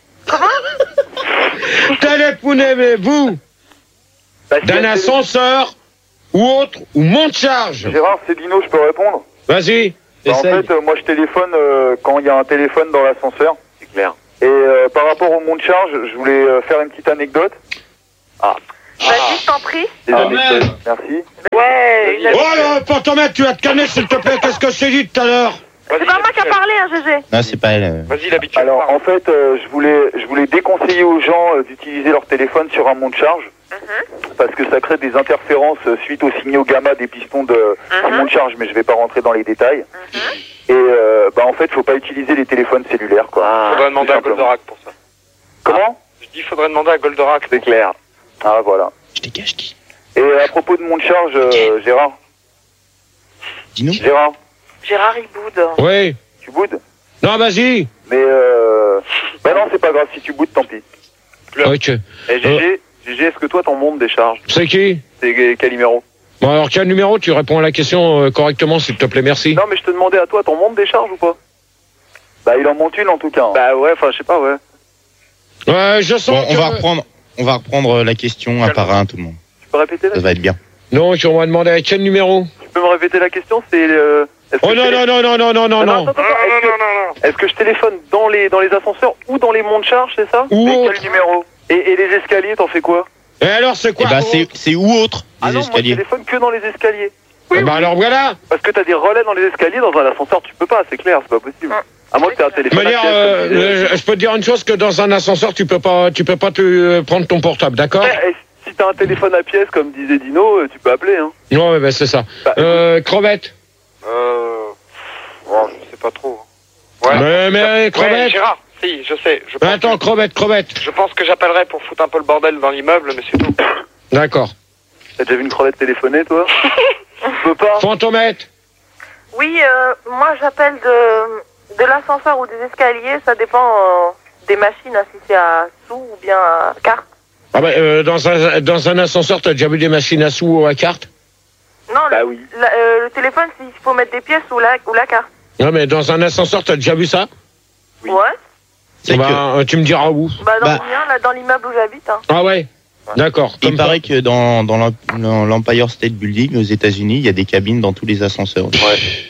Téléphonez-vous Bah, si d'un c'est- ascenseur ou autre ou monte charge. Gérard, c'est Dino, je peux répondre? Vas-y. Bah, en Essaye. fait, euh, moi je téléphone euh, quand il y a un téléphone dans l'ascenseur. C'est clair. Et euh, par rapport au monte charge, je voulais euh, faire une petite anecdote. Ah. Vas-y, je t'en prie. Les anecdotes, merci. Ouais, une Oh là, Fantomètre, tu vas te calmer s'il te plaît, qu'est-ce que je t'ai dit tout à l'heure? C'est pas moi qui a parlé, hein, Gégé. Non, c'est pas elle. euh. Vas-y, l'habitude. Alors, en fait, euh, je voulais, je voulais déconseiller aux gens euh, d'utiliser leur téléphone sur un monte charge. Parce que ça crée des interférences euh, suite aux signaux gamma des pistons de du monte charge, mais je vais pas rentrer dans les détails. Et euh, bah en fait, faut pas utiliser les téléphones cellulaires, quoi. Faudrait demander Tout à simplement. Goldorak pour ça. Comment? Je dis, faudrait demander à Goldorak. C'est clair. Ah, voilà. Je t'ai caché qui? Et à propos de monte charge, euh, Gérard. Dis-nous. Gérard, Gérard, il boude. Oui. tu boudes? Non, vas-y. Mais euh... bah non, c'est pas grave. Si tu boudes, tant pis. Ok. Et Gégé, Gégé, est-ce que toi, ton monde décharge? C'est qui? C'est quel numéro? Bon, alors, quel numéro? Tu réponds à la question euh, correctement, s'il te plaît, merci. Non, mais je te demandais à toi, ton monde décharge ou pas? Bah, il en monte une en tout cas. Bah ouais, enfin, je sais pas, ouais. Ouais, je sens Bon, on que- va reprendre, on va reprendre la question un par un, tout le monde. Tu peux répéter la Ça va être bien. Donc, on va demander à quel numéro? Tu peux me répéter la question? C'est euh, est-ce que Oh je non, télé- non, non, non, non, non, non, non. attends, attends, est-ce que- Est-ce que je téléphone dans les dans les ascenseurs ou dans les montes charge, c'est ça? Ou Mais autre. quel numéro? et, et les escaliers, t'en fais quoi? Et alors, c'est Et quoi? bah, oh c'est, c'est où autre, Ah les non, moi je escaliers? téléphone que dans les escaliers. Ah bah alors voilà. Parce que t'as des relais dans les escaliers, dans un ascenseur, tu peux pas, c'est clair, c'est pas possible. À moins que t'aies un De téléphone. à manière, pièce, euh, comme tu disais. euh, je peux te dire une chose, que dans un ascenseur, tu peux pas, tu peux pas te euh, prendre ton portable, d'accord? Eh, eh, si t'as un téléphone à pièce, comme disait Dino, euh, tu peux appeler, hein. Ouais, ouais, bah, c'est ça. Bah, Euh, crevette. Euh... Oh, je sais pas trop. Ouais. Mais, mais, Ouais, crevette. Gérard, si, je sais. Je pense, Attends, crevette, crevette. que, je pense que j'appellerai pour foutre un peu le bordel dans l'immeuble, mais c'est tout. D'accord. T'as déjà vu une crevette téléphoner, toi? Tu peux pas? Fantomètre. Oui, euh, moi j'appelle de, de l'ascenseur ou des escaliers, ça dépend euh, des machines, hein, si c'est à sous ou bien à carte. Ah bah, euh, dans un, dans un ascenseur, t'as déjà vu des machines à sous ou à carte? Non, Bah le, oui. la- euh, le téléphone, s'il faut mettre des pièces ou la, ou la carte. Non, mais dans un ascenseur, t'as déjà vu ça? Oui. Ouais. C'est Bah, que, euh, tu me diras où? Bah dans Bah. le mien, là, dans l'immeuble où j'habite. Hein. Ah ouais. D'accord. il Comme paraît que dans, dans l'Em- dans l'Empire State Building aux États-Unis, il y a des cabines dans tous les ascenseurs. ça.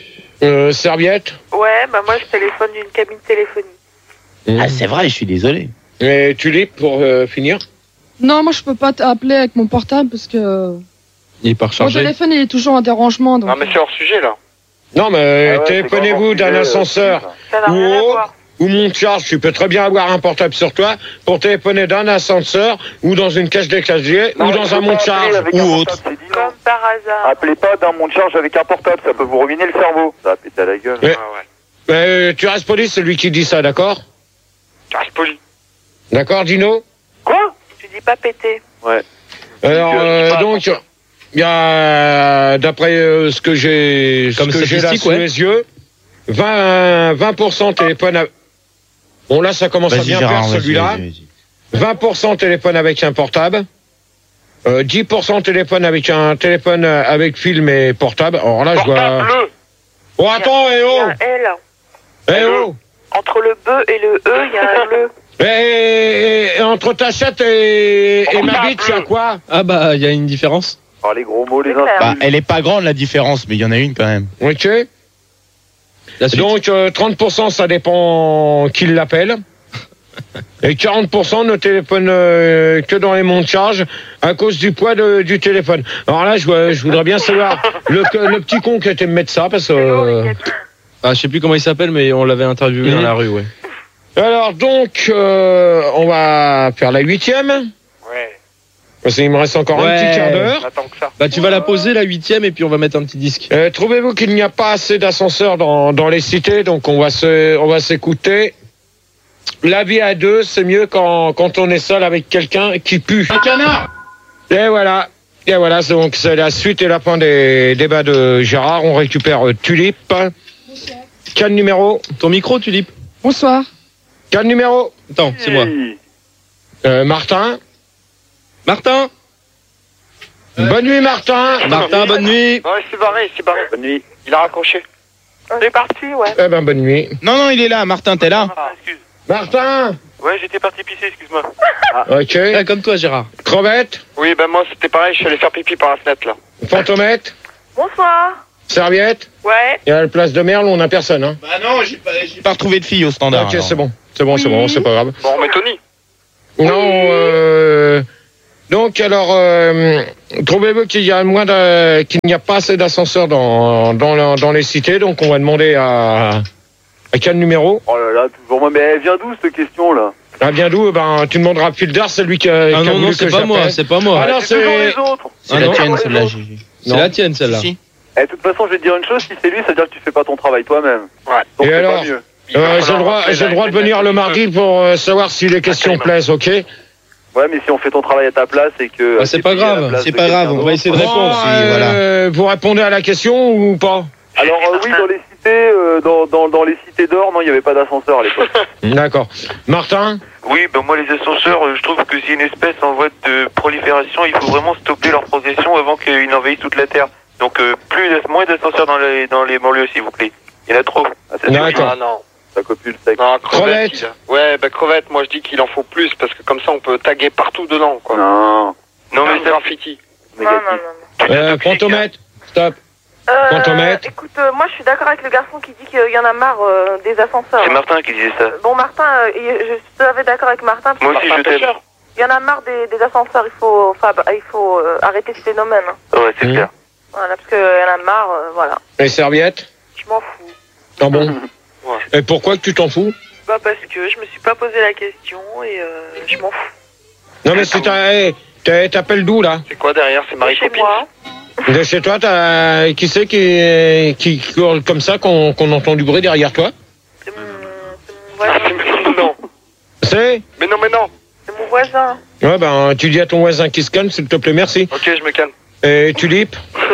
Euh, serviette. Ouais, bah moi je téléphone d'une cabine téléphonique. Ah, c'est vrai, je suis désolé. Et tulipe pour euh, finir. Non, moi je peux pas t'appeler avec mon portable parce que Il est pas mon rechargé. téléphone il est toujours en dérangement. Donc... Non, mais c'est hors sujet, là. Non, mais Ah ouais, téléphonez-vous c'est d'un vraiment ascenseur sujet, Ça n'a ou rien à autre, voir. ou monte charge. Tu peux très bien avoir un portable sur toi pour téléphoner d'un ascenseur ou dans une cage d'éclagier Non, ou il dans faut un pas monte appeler charge. avec ou un autre. portable, c'est dit, non. Comme par hasard. Appelez pas d'un monte charge avec un portable, ça peut vous ruiner le cerveau. Ça va péter à la gueule. Ouais. Ouais, ouais. Euh, tu restes poli, c'est lui qui dit ça, d'accord? Tu restes poli. D'accord, Dino? Quoi? Tu dis pas péter. Ouais. Alors, Je dis euh, pas donc, il y a, d'après euh, ce que j'ai, ce Comme que j'ai là statistique, sous ouais. les yeux, vingt, vingt pour cent téléphone. à- Bon, là, ça commence à Vas-y, bien Gérard, faire vas-y, celui-là. vas-y, vas-y. vingt pour cent téléphone avec un portable. Euh, dix pour cent téléphone avec un téléphone euh, avec fil mais portable. Alors là, je vois. Portable bleu. Oh, attends, eh Il y a oh! un L. Eh oh! Entre le B et le E, il y a un le. Et, et- et entre ta chatte et, et ma bite, il y a quoi? Ah bah, il y a une différence. Oh, les gros mots, les C'est clair. insultes. Bah, elle est pas grande la différence, mais il y en a une quand même. Ok. La suite. Donc, euh, trente pour cent, ça dépend qui l'appelle. Et quarante pour cent ne téléphone euh, que dans les monts de charge à cause du poids de- du téléphone. Alors là, je, vois- je voudrais bien savoir le, le petit con qui était me mettre ça, parce que... euh, Ah, je sais plus comment il s'appelle, mais on l'avait interviewé Mhm. dans la rue, ouais. Alors donc, euh, on va faire la huitième. Ouais. Parce qu'il me reste encore un Ouais. petit quart d'heure. Attends que ça. Bah, tu vas la poser, la huitième, et puis on va mettre un petit disque. Euh, Trouvez-vous qu'il n'y a pas assez d'ascenseurs dans, dans les cités, donc on va se, on va s'écouter. La vie à deux, c'est mieux quand, quand on est seul avec quelqu'un qui pue. Un canard. Et voilà. Et voilà, c'est donc c'est la suite et la fin des débats de Gérard. On récupère euh, Tulipe. Quel numéro? Ton micro, Tulipe. Bonsoir. Quel numéro? Attends, c'est moi. Euh, Martin. Martin. Bonne nuit, Martin. Martin, bonne nuit. Non, il s'est barré, il s'est barré. Bonne nuit. Il a raccroché. On est parti, ouais. Eh ben, bonne nuit. Non, non, il est là, Martin, t'es là. Ah, excuse. Martin. Ouais, j'étais parti pisser, excuse-moi. Ok. Ah, comme toi, Gérard. Crevette. Oui, ben moi, c'était pareil, je suis allé faire pipi par la fenêtre, là. Fantomètre. Bonsoir. Serviette. Ouais. Il y a la place de Merle, on n'a personne, hein. Bah non, j'ai pas, j'ai pas retrouvé de fille au standard. Ok, alors. c'est bon. C'est bon, c'est bon, c'est pas grave. Bon, on met Tony. Non, euh, Donc, alors, euh, trouvez-vous qu'il y a moins de, qu'il n'y a pas assez d'ascenseurs dans, dans, la- dans les cités, donc on va demander à, à quel numéro? Oh là là, toujours moi. Mais elle vient d'où cette question là? Ah, bien d'où? Ben, tu demanderas à Filder, c'est lui qui a, Ah qui a non, voulu non, que c'est pas moi, j'appelle. c'est pas moi. Ah non, C'est toujours c'est, les autres. C'est Ah la non. tienne, toujours les celle-là, autres. Gigi. C'est la tienne, celle-là. Si, si. Eh, de toute façon, je vais te dire une chose, si c'est lui, ça veut dire que tu fais pas ton travail toi-même. Ouais. Donc Et c'est alors pas mieux. euh, j'ai le droit, j'ai le droit de venir le mardi pour euh, savoir si les questions plaisent, ok? Ouais, mais si on fait ton travail à ta place et que... Ah, c'est t'es pas payé à la grave, place c'est de pas grave, quelqu'un on va d'autre. essayer de répondre. Bon, si, voilà. euh, vous répondez à la question ou pas? Alors euh, oui, dans les cités, euh, dans, dans, dans les cités d'or, non, il n'y avait pas d'ascenseur à l'époque. D'accord. Martin? Oui, ben moi les ascenseurs, euh, je trouve que c'est une espèce en voie de prolifération, il faut vraiment stopper leur progression avant qu'ils n'envahissent toute la Terre. Donc euh, plus d'as- moins d'ascenseurs dans les dans les banlieues, s'il vous plaît. Il y en a trop. Ah, c'est D'accord. Ah non. ça copule sec. Non, Crevette. crevette. il a- Ouais, bah crevette, moi je dis qu'il en faut plus parce que comme ça on peut taguer partout dedans, quoi. Non. Non mais Comme ça, graffiti. Non, non, Négatif. non. non. Euh, Pantomètre? Stop. Euh, Pantomètre. écoute, euh, moi je suis d'accord avec le garçon qui dit qu'il y en a marre euh, des ascenseurs. c'est Martin qui disait ça. Euh, Bon, Martin, euh, et je suis tout à fait d'accord avec Martin. parce Moi que aussi Martin je t'aime. Pêcheur. Il y en a marre des, des ascenseurs, il faut, enfin, bah, il faut euh, arrêter ce phénomène. hein. Ouais, c'est Mmh. clair. Voilà, parce qu'il y en a marre, euh, voilà. Les serviettes? Je m'en fous. Ah bon? Ouais. Et pourquoi que tu t'en fous? Bah, parce que je me suis pas posé la question et euh, je m'en fous. Non mais si t'as, hey, t'as- t'appelles d'où là? C'est quoi derrière? C'est Marie Chez Copine. moi. De chez toi, t'as, qui c'est qui, qui, qui hurle comme ça qu'on, qu'on entend du bruit derrière toi? C'est mon, c'est mon voisin. non. C'est? Mais non, mais non. C'est mon voisin. Ouais ben, tu dis à ton voisin qui se calme, s'il te plaît, merci. Ok, je me calme. Et Tulipe?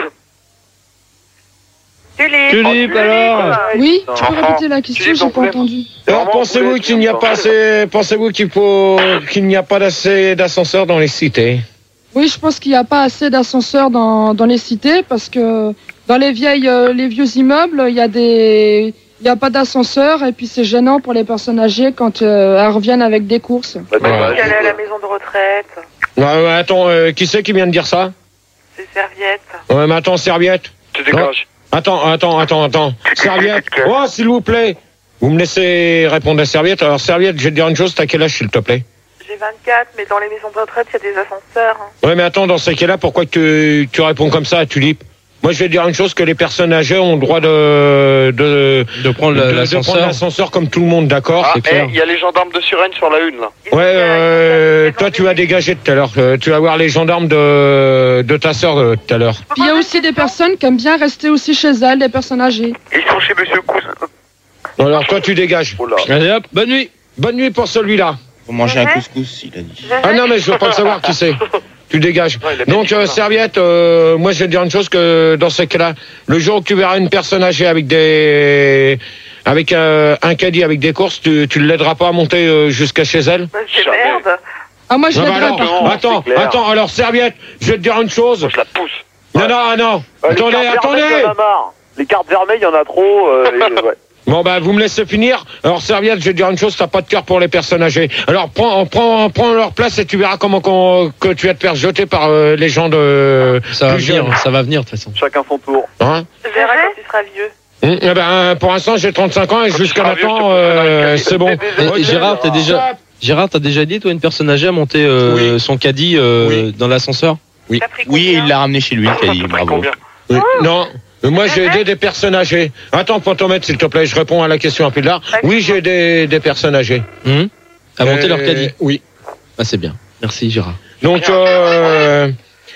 Tulipe. Tulipe, alors. Oui, tu peux Enfant. répéter la question, Tulipe j'ai dans pas le entendu. Alors Vraiment, pensez-vous poulet, qu'il n'y a tu pas assez, pensez-vous qu'il faut, qu'il n'y a pas assez d'ascenseurs dans les cités? Oui, je pense qu'il n'y a pas assez d'ascenseurs dans, dans les cités parce que dans les vieilles, euh, les vieux immeubles, il y a des, il n'y a pas d'ascenseur et puis c'est gênant pour les personnes âgées quand euh, elles reviennent avec des courses. Bah, t'as Ouais. pas- Qui allait à la maison de retraite. Ouais, ouais, attends, euh, qui c'est qui vient de dire ça? C'est serviette. Ouais, mais attends, serviette. Tu dégages. Attends, attends, attends, attends. Serviette. Oh, s'il vous plaît. Vous me laissez répondre à serviette. Alors, serviette, je vais te dire une chose, t'as quel âge, s'il te plaît? J'ai vingt-quatre, mais dans les maisons de retraite, il y a des ascenseurs. hein. Ouais, mais attends, dans ces cas-là, pourquoi que tu, tu réponds comme ça à Tulipe? Moi, je vais te dire une chose, que les personnes âgées ont le droit de, de, De prendre de, le- de prendre l'ascenseur. l'ascenseur comme tout le monde, d'accord? Ah, C'est eh, clair. il y a les gendarmes de Suresnes sur la une, là. Ils Ouais, ont- euh, ils ont toi, des- tu vas dégager tout à l'heure. Euh, tu vas voir les gendarmes de, de ta sœur euh, tout à l'heure. Puis il y a aussi des personnes qui aiment bien rester aussi chez elles, des personnes âgées. Ils sont chez Monsieur Cousin. Alors, toi, tu dégages. Oh là. Allez hop, bonne nuit. Bonne nuit pour celui-là. Faut manger un Mhm. couscous, il a dit. Ah non, mais je veux pas le savoir qui c'est. Tu dégages. Ouais, il a bien Donc, dit euh, ça. serviette, euh, moi, je vais te dire une chose, que dans ce cas-là, le jour où tu verras une personne âgée avec des, avec euh, un caddie avec des courses, tu, tu l'aideras pas à monter euh, jusqu'à chez elle? Bah, c'est Jamais. merde. Ah, moi je Non, bah l'aiderais alors, par non, contre. attends, c'est clair. attends, alors, serviette, je vais te dire une chose. Moi, je la pousse. Non, non, non. Euh, les Attendez, cartes attendez. vermeilles, il y en a marre. Les cartes vermeilles, il y en a trop. euh, et, ouais. Bon, bah, vous me laissez finir. Alors, serviette, je vais te dire une chose, t'as pas de cœur pour les personnes âgées. Alors, prends, prends, prends leur place et tu verras comment qu'on- que tu vas te faire jeter par euh, les gens de Ça va plus venir, jeunes. ça va venir de toute façon. Chacun son tour. Hein? Je verrai quand tu seras vieux. Hum, eh ben, pour l'instant, j'ai trente-cinq ans et Quand tu jusqu'à seras vieux, maintenant, je te poserai euh, dans le c'est bon. Et- Ok. et Gérard, t'as déjà, Stop. Gérard, t'as déjà dit, toi, une personne âgée à monter euh, Oui. son caddie euh, Oui. dans l'ascenseur? Oui. T'as pris Oui, et combien il l'a ramené chez lui, le caddie, T'as pris bravo. combien? Oui. Non. Mais moi, j'ai aidé des personnes âgées. Attends, Pantomètre, s'il te plaît, je réponds à la question un peu là. Oui, j'ai aidé des personnes âgées. Hum à monter Euh, leur caddie. Oui. Ah, c'est bien. Merci, Gérard. Donc, euh,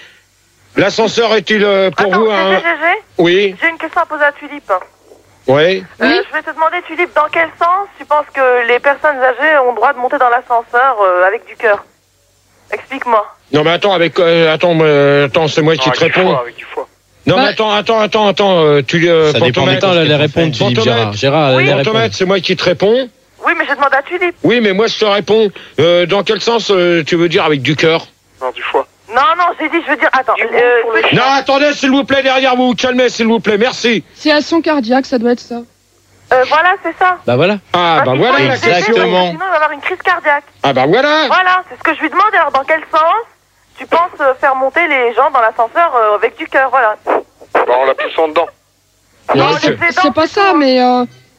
l'ascenseur est-il euh, pour Attends, vous G G, un... G G, Oui, j'ai une question à poser à Tulipe. oui. Oui. Euh, je vais te demander, Tulipe, dans quel sens tu penses que les personnes âgées ont le droit de monter dans l'ascenseur euh, avec du cœur? Explique-moi. Non, mais attends, avec, euh, attends, euh, attends, c'est moi qui Ah, te avec du réponds. foie, avec du foie. Non, mais Bah- attends, attends, attends, attends, euh, tu, euh, Ça dépend des Pantomètre, temps. Attends, elle allait répondre, tu dis Pantomètre. Gérard. Gérard, elle Oui. allait répondre. Pantomètre, c'est moi qui te réponds. Oui, mais je demande à Tulipe. Oui, mais moi, je te réponds. Euh, dans quel sens euh, tu veux dire avec du cœur? Non, du foie. Non, non, j'ai dit, je veux dire, attends. Du euh, pour les petit- Non, attendez, s'il vous plaît, derrière vous, calmez, s'il vous plaît, merci. Si elles sont cardiaques, ça doit être ça. euh, voilà, c'est ça. Bah voilà. Ah, bah Parce qu'il faut voilà la les aider, question. Exactement. Sinon, il va avoir une crise cardiaque. Ah, bah voilà. Voilà, c'est ce que je lui demande. Alors, dans quel sens tu penses euh, faire monter les gens dans l'ascenseur euh, avec du cœur? Voilà. Bon, on la pousse en dedans. Non, Non, c'est- les aidants, C'est pas plutôt, ça, hein. mais euh,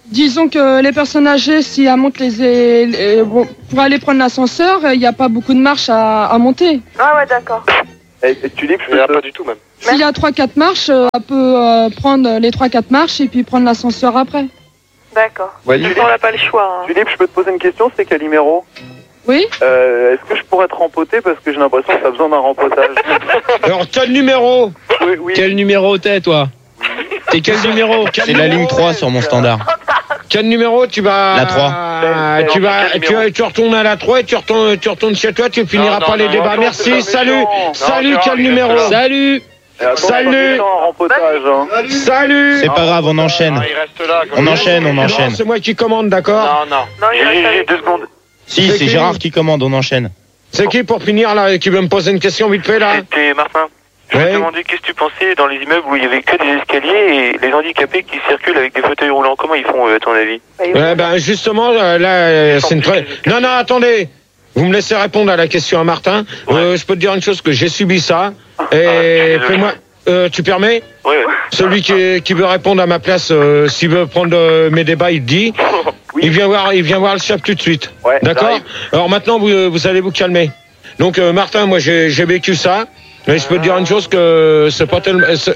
disons que les personnes âgées, si elles montent les, les, les- bon, pour aller prendre l'ascenseur, il n'y a pas beaucoup de marches à, à monter. Ah ouais, d'accord. Et, et tu dis que je Il n'y en a peux pas te... du tout même. S'il y a trois quatre marches, euh, elle peut euh, prendre les trois quatre marches et puis prendre l'ascenseur après. D'accord. Ouais, On n'a pas le choix. Hein. Philippe, je peux te poser une question, c'est Calimero. Oui. Euh, Est-ce que je pourrais te rempoter parce que j'ai l'impression que t'as besoin d'un rempotage. Alors, quel numéro? Oui, oui. Quel numéro t'es, toi? T'es quel numéro? C'est la ligne trois sur mon standard. Quel numéro tu vas La trois. Euh, tu vas Quel tu, numéro tu retournes à la trois et tu retournes tu retournes chez toi, tu finiras non, pas les non, débats. non, c'est pas Merci, salut. méchant. Salut, Non, quel Gérard, numéro? je- Salut. Et attends, Salut. c'est pas un rempotage. Hein. Salut. C'est pas grave, on enchaîne. Ah, il reste là. On enchaîne, on Non, enchaîne. c'est moi qui commande, d'accord? Non, non. Non, il J'ai reste j'ai avec deux nous. secondes. Si, C'est c'est qui Gérard qui commande, on enchaîne. C'est qui pour finir là qui veut me poser une question vite fait là? C'était Martin. Je me Ouais. demandais qu'est-ce que tu pensais dans les immeubles où il y avait que des escaliers et les handicapés qui circulent avec des fauteuils roulants. Comment ils font, euh, à ton avis? Ouais, ben justement euh, là euh, c'est une très. Non non attendez. Vous me laissez répondre à la question à Martin. Ouais. Euh, je peux te dire une chose que j'ai subi ça je suis et désolé. fais-moi. Euh, tu permets? Ouais, ouais. Celui qui, qui veut répondre à ma place, euh, s'il veut prendre euh, mes débats, il dit. Oui. Il vient voir, il vient voir le chef tout de suite. Ouais, D'accord. j'arrive. Alors maintenant, vous, vous allez vous calmer. Donc euh, Martin, moi j'ai j'ai vécu ça, mais je peux te dire une chose que c'est pas tellement. c'est-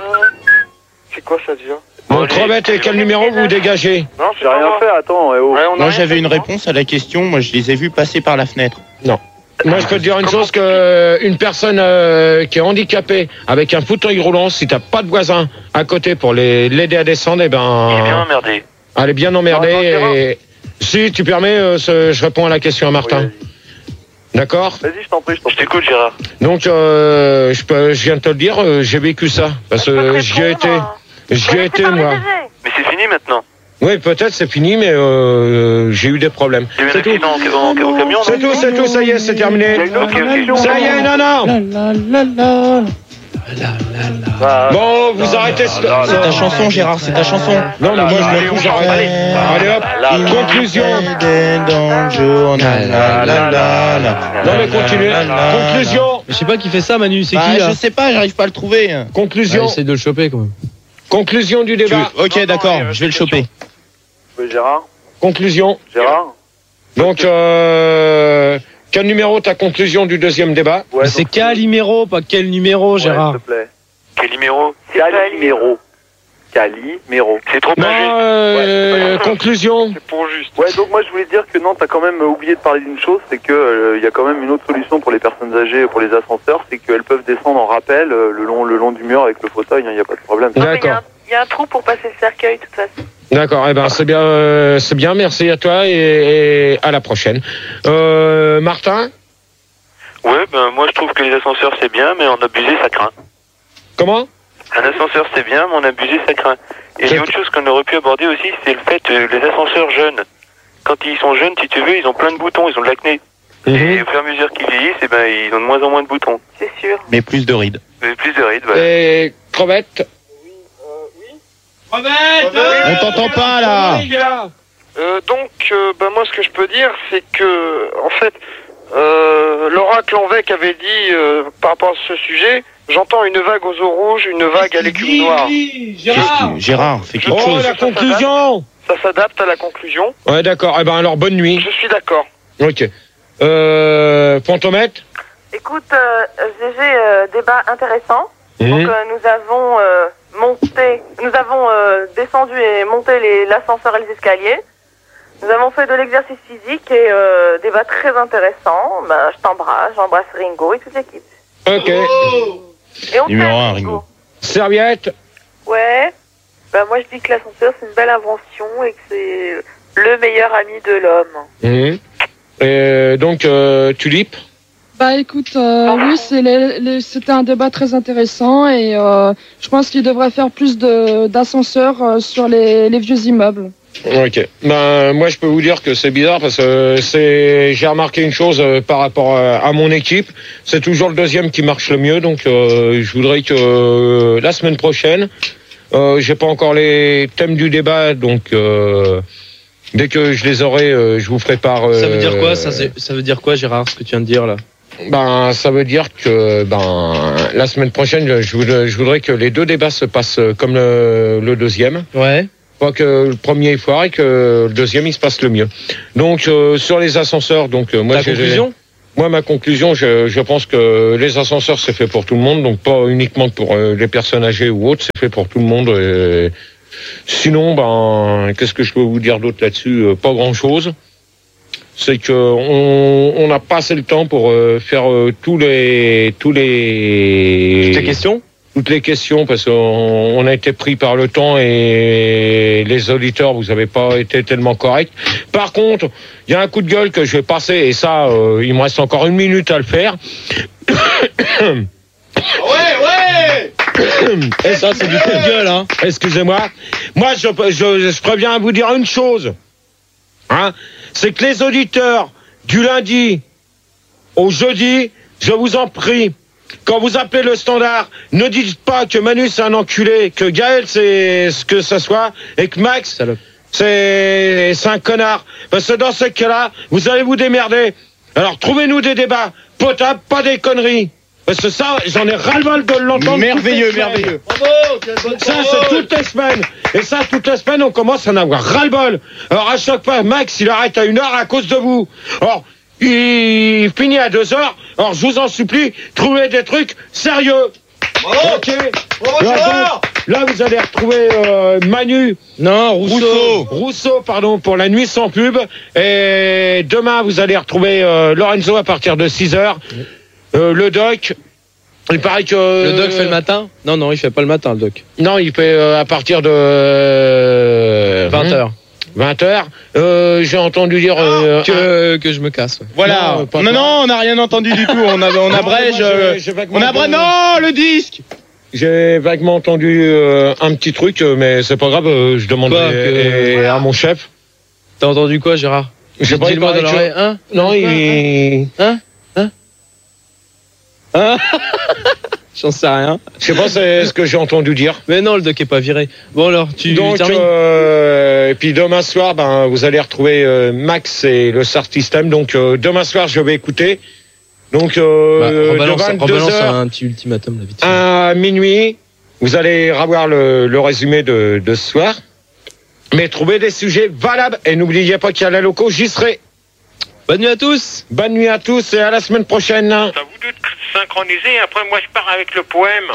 C'est quoi ça déjà? Mon crevette et quel numéro vous dégagez? Non, c'est J'ai rien pas fait, attends. Eh oh. Ouais, on a Moi, rien j'avais fait, une non. réponse à la question. Moi, je les ai vus passer par la fenêtre. Moi je peux te dire une chose que euh, une personne euh, qui est handicapée avec un fauteuil roulant, si t'as pas de voisin à côté pour les l'aider à descendre, eh Il est bien ben emmerdé. elle est bien emmerdée. Non, attends, et... Si tu permets, euh, ce- je réponds à la question à Martin. Oui, D'accord? vas-y. Vas-y, je t'en prie, je t'en Je prie. t'écoute, Gérard. Donc, euh, je, peux, je viens de te le dire, euh, j'ai vécu ça. Parce Je peux que te j'y ai été. répondre. J'y ai Laissez été, parler moi. Gégé. Mais c'est fini maintenant. Oui, peut-être c'est fini, mais euh, j'ai eu des problèmes. Il y a eu un C'est tout. accident en- en- au camion, C'est non? tout, c'est tout, ça y est, c'est terminé. J'ai une autre Ok, ok. question. Ça y est, non, non. Bah, Bon, vous arrêtez. ce- C'est ta chanson, Gérard, c'est ta chanson. Non, mais moi, je m'en fous, j'arrête. Allez, hop, conclusion. Dans le journal, la, la, la, la. Non, mais continuez. Conclusion. Je sais pas qui fait ça, Manu. C'est Bah, qui là? je sais pas, j'arrive pas à le trouver. Conclusion. Ah, essaye de le choper quand même. Conclusion du Tu veux- débat. Ok, d'accord, je vais le choper. oui, Gérard. Conclusion. Gérard. Donc, euh, quel numéro ta conclusion du deuxième débat? Ouais, Mais c'est donc- quel numéro, pas quel numéro, Ouais, Gérard? s'il te plaît. Quel numéro? Calimero. Calimero. C'est trop Non, injuste. euh, conclusion. C'est pour juste. Ouais, donc moi je voulais dire que non, t'as quand même oublié de parler d'une chose, c'est que euh, il y a quand même une autre solution pour les personnes âgées, pour les ascenseurs, c'est qu'elles peuvent descendre en rappel euh, le long le long du mur avec le fauteuil, il n'y a pas de problème. Non, mais il y a D'accord. un- il y a un trou pour passer le cercueil, de toute façon. D'accord, eh ben c'est bien, euh, c'est bien. Merci à toi et, et à la prochaine. Euh, Martin, Ouais, ben moi je trouve que les ascenseurs c'est bien, mais en abuser ça craint. comment? Un ascenseur c'est bien, mais en abuser ça craint. Et il y a autre chose qu'on aurait pu aborder aussi, c'est le fait euh, les ascenseurs jeunes. Quand ils sont jeunes, si tu veux, ils ont plein de boutons, ils ont de l'acné. Et au fur et à mesure qu'ils vieillissent, eh ben ils ont de moins en moins de boutons. C'est sûr. Mais plus de rides. Mais plus de rides, voilà. Et crevette. On t'entend pas là. Euh, donc, euh, bah, moi, ce que je peux dire, c'est que, en fait, euh, l'oracle Lanvec avait dit, euh, par rapport à ce sujet, j'entends une vague aux eaux rouges, une vague à l'écume noire. Qu'est-ce que- Gérard, fais quelque Oh, chose. la conclusion. Ça s'adapte à la conclusion. Ouais, d'accord. Eh ben alors bonne nuit. Je suis d'accord. Ok. Euh, Fantomètre. Écoute, euh, Gégé, euh, débat intéressant. Donc, Mhm. euh, nous avons euh, monté, nous avons euh, descendu et monté les- l'ascenseur et les escaliers. Nous avons fait de l'exercice physique et euh, débat très intéressant. Ben, je t'embrasse, j'embrasse Ringo et toute l'équipe. Ok. Et on Numéro t'aime, un, Ringo. Oh. Serviette. Ouais. Ben, moi, je dis que l'ascenseur, c'est une belle invention et que c'est le meilleur ami de l'homme. Mhm. Et donc euh, Tulipe. Bah écoute, euh, oui, c'est les- les- c'était un débat très intéressant et euh, je pense qu'il devrait faire plus de d'ascenseurs euh, sur les, les vieux immeubles. Ok. Ben moi je peux vous dire que c'est bizarre parce que c'est j'ai remarqué une chose euh, par rapport à, à mon équipe, c'est toujours le deuxième qui marche le mieux, donc euh, je voudrais que euh, la semaine prochaine, euh, j'ai pas encore les thèmes du débat, donc euh, dès que je les aurai, euh, je vous ferai part. Ça veut dire quoi euh, ça, c'est- ça veut dire quoi, Gérard, ce que tu viens de dire là? Ben, ça veut dire que ben la semaine prochaine, je voudrais, je voudrais que les deux débats se passent comme le, le deuxième. Ouais. pas que le premier est foiré, que le deuxième il se passe le mieux. Donc euh, sur les ascenseurs, donc euh, moi Ta j'ai conclusion ? Moi, ma conclusion, je, je pense que les ascenseurs, c'est fait pour tout le monde, donc pas uniquement pour euh, les personnes âgées ou autres, c'est fait pour tout le monde. Et sinon, ben, qu'est-ce que je peux vous dire d'autre là-dessus ? euh, Pas grand-chose. C'est que on on n'a pas assez le temps pour euh, faire euh, tous les tous les Toutes les questions ? toutes les questions, parce qu'on on a été pris par le temps et les auditeurs, vous avez pas été tellement corrects. Par contre, il y a un coup de gueule que je vais passer, et ça, euh, il me reste encore une minute à le faire. Ouais, ouais. Et ça, c'est du coup de gueule, hein. Excusez-moi. Moi, je, je, je préviens à vous dire une chose. Hein, c'est que les auditeurs, du lundi au jeudi, je vous en prie, quand vous appelez le standard, ne dites pas que Manu c'est un enculé, que Gaël c'est ce que ça soit, et que Max c'est c'est un connard. Parce que dans ce cas-là, vous allez vous démerder. Alors trouvez-nous des débats potables, pas des conneries. Parce que ça, j'en ai ras-le-bol de l'entendre. Merveilleux, merveilleux. Bravo, ça, c'est toutes les semaines. Et ça, toutes les semaines, on commence à en avoir ras-le-bol. Alors à chaque fois, Max, il arrête à une heure à cause de vous. Or, il finit à deux heures. Alors, je vous en supplie, trouvez des trucs sérieux. Bravo. Ok. Bravo, Là, là, vous allez retrouver euh, Manu. Non, Rousseau. Rousseau. Rousseau, pardon, pour la nuit sans pub. Et demain, vous allez retrouver euh, Lorenzo à partir de six heures. Euh, le doc. Il paraît que... Le doc fait le matin ? Non, non, il fait pas le matin, le doc. Non, il fait euh, à partir de... Euh, vingt heures. vingt heures. Euh, j'ai entendu dire... Euh, Que, que je me casse. Ouais. Voilà. Non, pas Non, toi. non, on n'a rien entendu du tout. On, a, on Non, abrège. moi, euh, j'ai- j'ai vaguement on abrège. entendu- Non, le disque. J'ai vaguement entendu euh, un petit truc, euh, mais c'est pas grave, euh, je demanderai Quoi, que- et- voilà. à mon chef. T'as entendu quoi, Gérard ? J'ai pas Dis-le-moi parlé dans de l'oreille. choses. Hein ? Non, il... Hein ? Hein ? Hein ? J'en sais rien. Je sais pas c'est ce que j'ai entendu dire. Mais non, le doc est pas viré. Bon alors, tu Donc, termines. euh, et puis demain soir, ben, vous allez retrouver euh, Max et le Star System. Donc euh, demain soir, je vais écouter. Donc Bah, euh, rebalance, de rebalance vingt-deux heures un petit ultimatum, là, vite fait. à minuit, vous allez avoir le, le résumé de, de ce soir. Mais trouvez des sujets valables et n'oubliez pas qu'il y a la loco, j'y serai. Bonne nuit à tous. Bonne nuit à tous et à la semaine prochaine. À vous deux de synchroniser, après moi je pars avec le poème.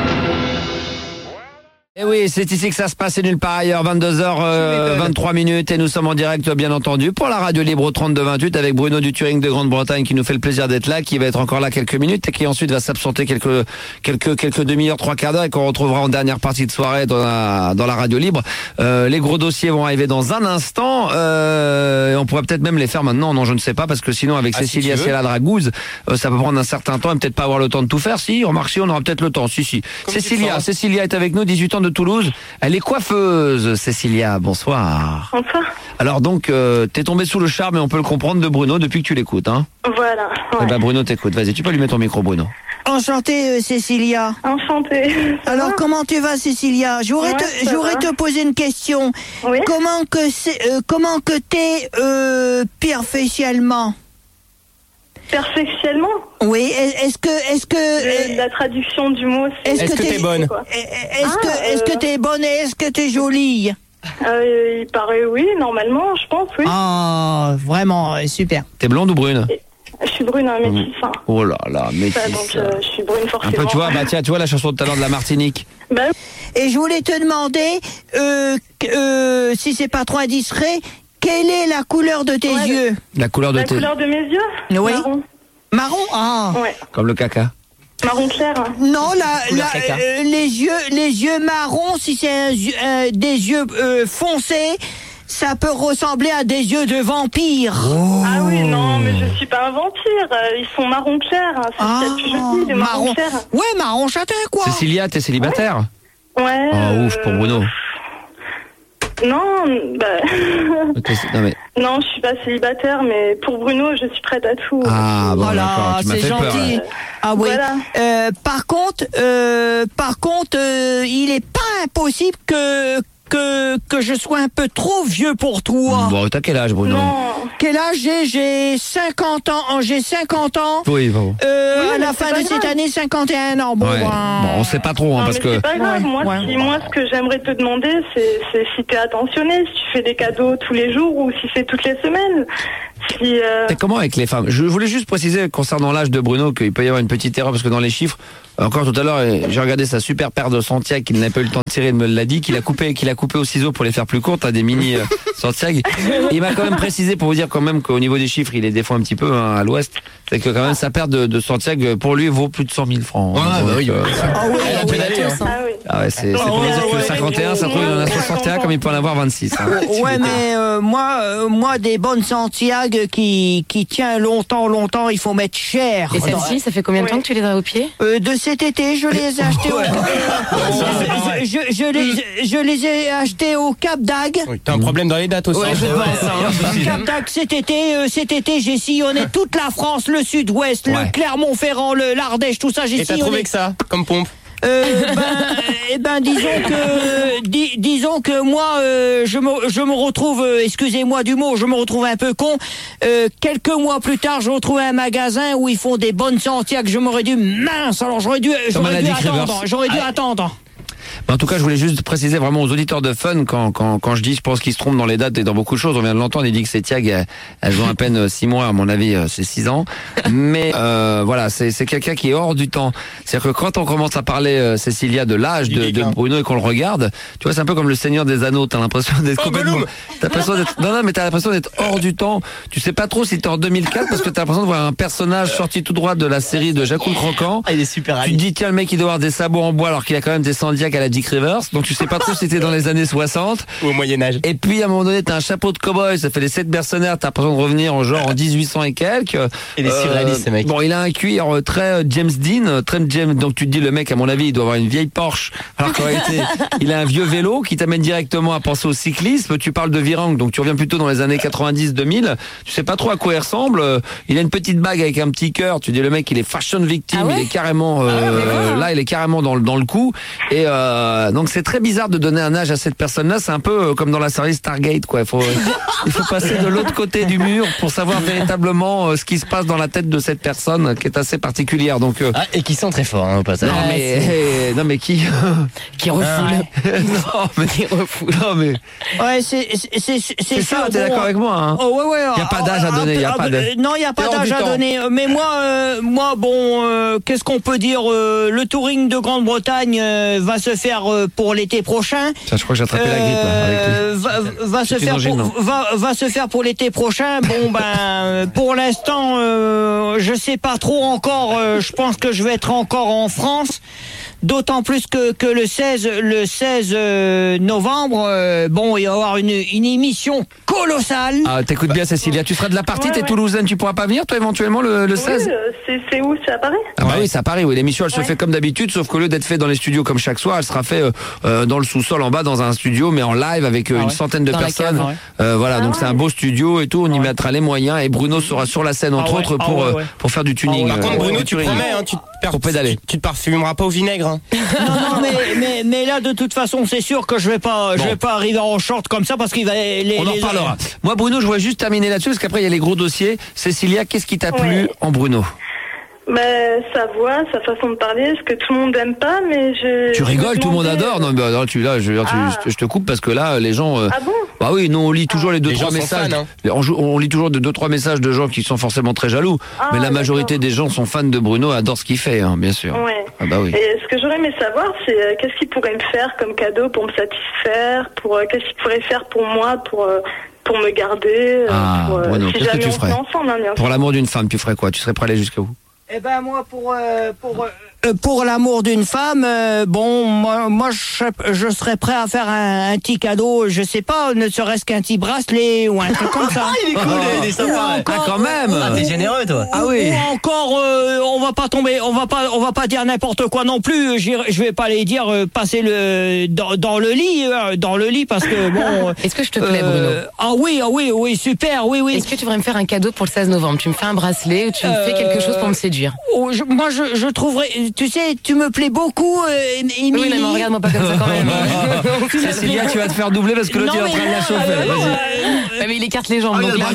Et oui, c'est ici que ça se passe, c'est nulle part ailleurs, vingt-deux heures vingt-trois minutes, et nous sommes en direct, bien entendu, pour la radio libre au trente-deux vingt-huit avec Bruno du Turing de Grande-Bretagne qui nous fait le plaisir d'être là, qui va être encore là quelques minutes et qui ensuite va s'absenter quelques quelques quelques demi-heures, trois quarts d'heure et qu'on retrouvera en dernière partie de soirée dans la dans la radio libre. Euh, les gros dossiers vont arriver dans un instant. Euh, et on pourrait peut-être même les faire maintenant, non, je ne sais pas, parce que sinon avec Ah, si Cécilia tu veux. c'est la dragouze, euh, ça peut prendre un certain temps et peut-être pas avoir le temps de tout faire. Si, remarque, si, on aura peut-être le temps. Si, si. Comme tu le Cécilia, sens. Cécilia est avec nous, dix-huit ans de Toulouse. Elle est coiffeuse, Cécilia. Bonsoir. Bonsoir. Alors donc, euh, t'es tombé sous le charme et on peut le comprendre de Bruno depuis que tu l'écoutes, hein. Voilà. Eh Ouais. ben Bruno t'écoute. Vas-y, tu peux lui mettre ton micro, Bruno. Enchantée, euh, Cécilia. Enchantée. Ça Alors, va comment tu vas, Cécilia? J'aurais Ouais, te, ça j'aurais va. te poser une question. Oui. Comment que c'est, euh, comment que t'es, euh, perfectionnellement? Perfectionnellement. Oui, est- est-ce que, est-ce que, Le- euh, La traduction du mot, c'est... est-ce Est-ce que t'es bonne? quoi est-ce Ah, que, est-ce que euh, t'es bonne et est-ce que t'es jolie? Euh, il paraît oui, normalement, je pense, oui. Ah, vraiment, euh, super. T'es blonde ou brune? Je suis brune, hein, métisse. hein. Oh là là, Ça, métisse. donc, euh, je suis brune Un forcément. peu, tu vois, bah tiens, tu vois la chanson de talent de la Martinique. Bah, Et je voulais te demander, euh, que- euh, si c'est pas trop indiscret, quelle est la couleur de tes Ouais. yeux? La couleur de la tes... couleur de mes yeux Oui. Marron. Marron? Ah. Ouais. Comme le caca. Marron clair. hein. Non, la, Couleur la- caca. euh, les yeux, les yeux marrons, si c'est un yeux- euh, des yeux euh, foncés, ça peut ressembler à des yeux de vampire. Ah oui, non, mais je suis pas un vampire. euh, Ils sont marron clair. hein, C'est Ah, ce qu'il y a de plus joli, des marrons clairs. Ouais, marron châtain, quoi. Cécilia, t'es célibataire? Ouais. Oh, ouf, pour euh, Bruno. Non, bah... T'es- Non mais... non, je suis pas célibataire, mais pour Bruno, je suis prête à tout. Ah bon, Oh là, d'accord, tu m'as c'est fait peur. gentil. là. Ah oui. Voilà. Euh, par contre, euh, par contre, euh, il est pas impossible que que, que je sois un peu trop vieux pour toi. Bon, t'as quel âge, Bruno? Non. Quel âge j'ai? J'ai cinquante ans. J'ai cinquante ans. Oui, bon. Euh, Oui, à mais la c'est fin pas de cette grave. année, cinquante et un ans. Bon, Ouais. ben, Bon, on sait pas trop, hein, Non, parce mais que... c'est pas grave. Ouais, Moi, ouais. si, moi, ce que j'aimerais te demander, c'est, c'est si t'es attentionné, si tu fais des cadeaux tous les jours ou si c'est toutes les semaines. Si, euh... C'est comment avec les femmes? Je voulais juste préciser concernant l'âge de Bruno qu'il peut y avoir une petite erreur parce que dans les chiffres, encore tout à l'heure, j'ai regardé sa super paire de Santiago qu'il n'avait pas eu le temps de tirer, il me l'a dit, qu'il a coupé, qu'il a coupé au ciseau pour les faire plus courtes, hein, des mini euh, Santiago. Il m'a quand même précisé pour vous dire quand même qu'au niveau des chiffres, il est des fois un petit peu hein, à l'ouest. C'est que quand même sa paire de, de Santiago pour lui vaut plus de cent mille francs. Ouais, Donc, bah oui, euh, Ah oui, Elle a ah oui. pédalé, hein. Ah oui. ah ouais, c'est c'est pour Ouais, dire que ouais, cinquante et un, ça trouve il en a soixante et un comme il peut en avoir vingt-six. Hein. Ouais, mais euh, moi, euh, moi, des bonnes Santiago qui, qui tient longtemps, longtemps, il faut mettre cher. Et celle-ci, ça fait combien de temps que tu les as au pied? Euh, de cet été, je les ai achetés au... je, je, je les, je les ai achetés au Cap d'Agde. Oui, t'as un problème dans les dates aussi. Ouais, je pense, hein. Cap d'Agde cet été, euh, cet été, j'ai sillonné toute la France, le Sud-Ouest, Ouais. le Clermont-Ferrand, le l'Ardèche, tout ça, j'ai Et t'as sillonné. trouvé que ça, comme pompe? Euh, ben, eh ben, disons que, di- disons que moi, euh, je me, je me retrouve, euh, excusez-moi du mot, je me retrouve un peu con. Euh, quelques mois plus tard, je retrouve un magasin où ils font des bonnes Santiago. Je m'aurais dû, mince, alors j'aurais dû, j'aurais dû Dick Rivers. attendre, j'aurais dû attendre. Mais en tout cas, je voulais juste préciser vraiment aux auditeurs de Fun, quand, quand, quand je dis, je pense qu'ils se trompent dans les dates et dans beaucoup de choses. On vient de l'entendre, il dit que ces Tiag, elles, elles ont à peine six mois, à mon avis, euh, c'est six ans. Mais euh, voilà, c'est c'est quelqu'un qui est hors du temps. C'est-à-dire que quand on commence à parler, euh, Cécilia, de l'âge de, de Bruno et qu'on le regarde, tu vois, c'est un peu comme le Seigneur des Anneaux. T'as l'impression d'être Oh, complètement... Gollum. T'as l'impression d'être... Non, non, mais t'as l'impression d'être hors du temps. Tu sais pas trop si t'es en deux mille quatre parce que t'as l'impression de voir un personnage sorti tout droit de la série de Jacques le Croquant. Ah, il est super Tu te dis, tiens, le mec, il doit avoir des sabots en bois alors qu'il a quand même des Sandiac à la Dick Rivers. Donc tu sais pas trop si c'était dans les années soixante. Ou au Moyen-Âge. Et puis à un moment donné, t'as un chapeau de cow-boy, ça fait les sept mercenaires, t'as l'impression de revenir en genre en dix-huit cents et quelques. Il est surréaliste, ce mec. Bon, il a un cuir euh, très euh, James Dean, euh, très James. Donc tu te dis, le mec, à mon avis, il doit avoir une vieille Porsche. Alors qu'en réalité, il a un vieux vélo qui t'amène directement à penser au cyclisme. Tu parles de Virang, donc tu reviens plutôt dans les années quatre-vingt-dix deux mille. Tu sais pas trop à quoi il ressemble. Euh, Il a une petite bague avec un petit cœur. Tu dis, le mec, il est fashion victime. Ah ouais il est carrément, euh, là, il est carrément dans, le- dans le coup. Et euh, donc c'est très bizarre de donner un âge à cette personne-là. C'est un peu euh, comme dans la série Stargate, quoi. Il faut, il faut passer de l'autre côté du mur pour savoir véritablement euh, ce qui se passe dans la tête de cette personne, qui est assez particulière. Donc, euh, Ah, et qui sont très forts, hein, au passage. non mais, eh, non mais qui, Qui refoule. non mais, Qui refoule. non mais, Ouais, c'est, c'est, c'est, c'est c'est ça. sûr, T'es bon, d'accord avec moi, hein? Oh ouais ouais. Y a pas d'âge à ah, donner, y a ah, pas de- euh, Non, il y a pas C'est hors d'âge du à temps. donner. Mais moi, euh, moi bon, euh, qu'est-ce qu'on peut dire euh, le touring de Grande-Bretagne euh, va se faire euh, pour l'été prochain. Ça, je crois que j'ai attrapé la grippe là, avec lui. Euh, va, va se C'est faire une angine, pour, va, va se faire pour l'été prochain. Bon ben, pour l'instant, euh, je sais pas trop encore. euh, je pense que je vais être encore en France. D'autant plus que, que le seize, le seize euh, novembre, euh, bon, il va y avoir une, une émission colossale. Ah, t'écoutes bien, Cécilia. Tu seras de la partie, Ouais, t'es ouais. toulousaine, tu pourras pas venir, toi, éventuellement, le, le seize? Oui, euh, c'est, c'est où? C'est à Paris? Ah bah oui, c'est à Paris, oui. L'émission, elle se Ouais. fait comme d'habitude, sauf qu'au lieu d'être fait dans les studios comme chaque soir, elle sera fait euh, euh, dans le sous-sol en bas, dans un studio, mais en live avec euh, Ah une ouais. centaine de Dans la personnes. cave, ouais. Euh, voilà, Ah donc c'est ouais. un beau studio et tout. On y mettra les moyens et Bruno sera sur la scène entre Ah ouais, autres ah pour ouais, euh, ouais. pour faire du tuning. Par euh, contre, Bruno, du tu touring. promets, hein, tu te, per- Pour pédaler. tu, tu te parfumeras pas au vinaigre. Hein. Non, non, mais, mais, mais là, de toute façon, c'est sûr que je vais pas, je Bon. vais pas arriver en short comme ça parce qu'il va les. On en les- reparlera. Moi, Bruno, je voudrais juste terminer là-dessus parce qu'après il y a les gros dossiers. Cécilia, qu'est-ce qui t'a plu Ouais. en Bruno? Ben, sa voix, sa façon de parler, ce que tout le monde aime pas, mais je. Tu je me rigoles, tout le monde demandais, adore. Non, bah, non, tu là, je, veux dire, tu- Ah. je, te- je te coupe parce que là, les gens. euh, Ah bon? Bah oui, nous on lit toujours les deux Les trois gens sont messages. fans, hein. on, joue- on lit toujours de deux trois messages de gens qui sont forcément très jaloux. Ah, mais la majorité d'accord. des gens sont fans de Bruno, adorent ce qu'il fait, hein, bien sûr. Ouais. Ah bah oui. Et ce que j'aurais aimé savoir, c'est euh, qu'est-ce qu'il pourrait me faire comme cadeau pour me satisfaire, pour euh, qu'est-ce qu'il pourrait faire pour moi, pour euh, pour me garder, euh, Ah, pour, euh, Bruno, si qu'est-ce que jamais tu on ferais se met ensemble, hein, bien Pour sûr. l'amour d'une femme, tu ferais quoi? Tu serais prêt à aller jusqu'à où? Eh ben moi pour euh, pour euh, pour l'amour d'une femme, euh, bon moi moi je serais, je serais prêt à faire un, un petit cadeau, je sais pas, ne serait-ce qu'un petit bracelet ou un truc comme ça. Ah, il est cool, il est sympa. Ah, quand même. Ah, t'es généreux, toi. Ah oui. Ou encore, euh, on va pas tomber, on va pas, on va pas dire n'importe quoi non plus. J'irai- Je vais pas aller dire euh, passer le dans, dans le lit, euh, dans le lit parce que bon. euh, Est-ce que je te plais, euh, Bruno? Ah oui, ah oui, oui, super, oui, oui. Est-ce que tu voudrais me faire un cadeau pour le seize novembre? Tu me fais un bracelet ou tu me fais quelque chose pour me séduire? Oh, je- moi, je, je trouverais, tu sais, tu me plais beaucoup, euh, Émilie. Oui, mais regarde-moi pas comme ça quand même. Cécilia, tu vas te faire doubler parce que l'autre, il est en train de la chauffer. Vas-y. Mais il écarte les jambes. donc,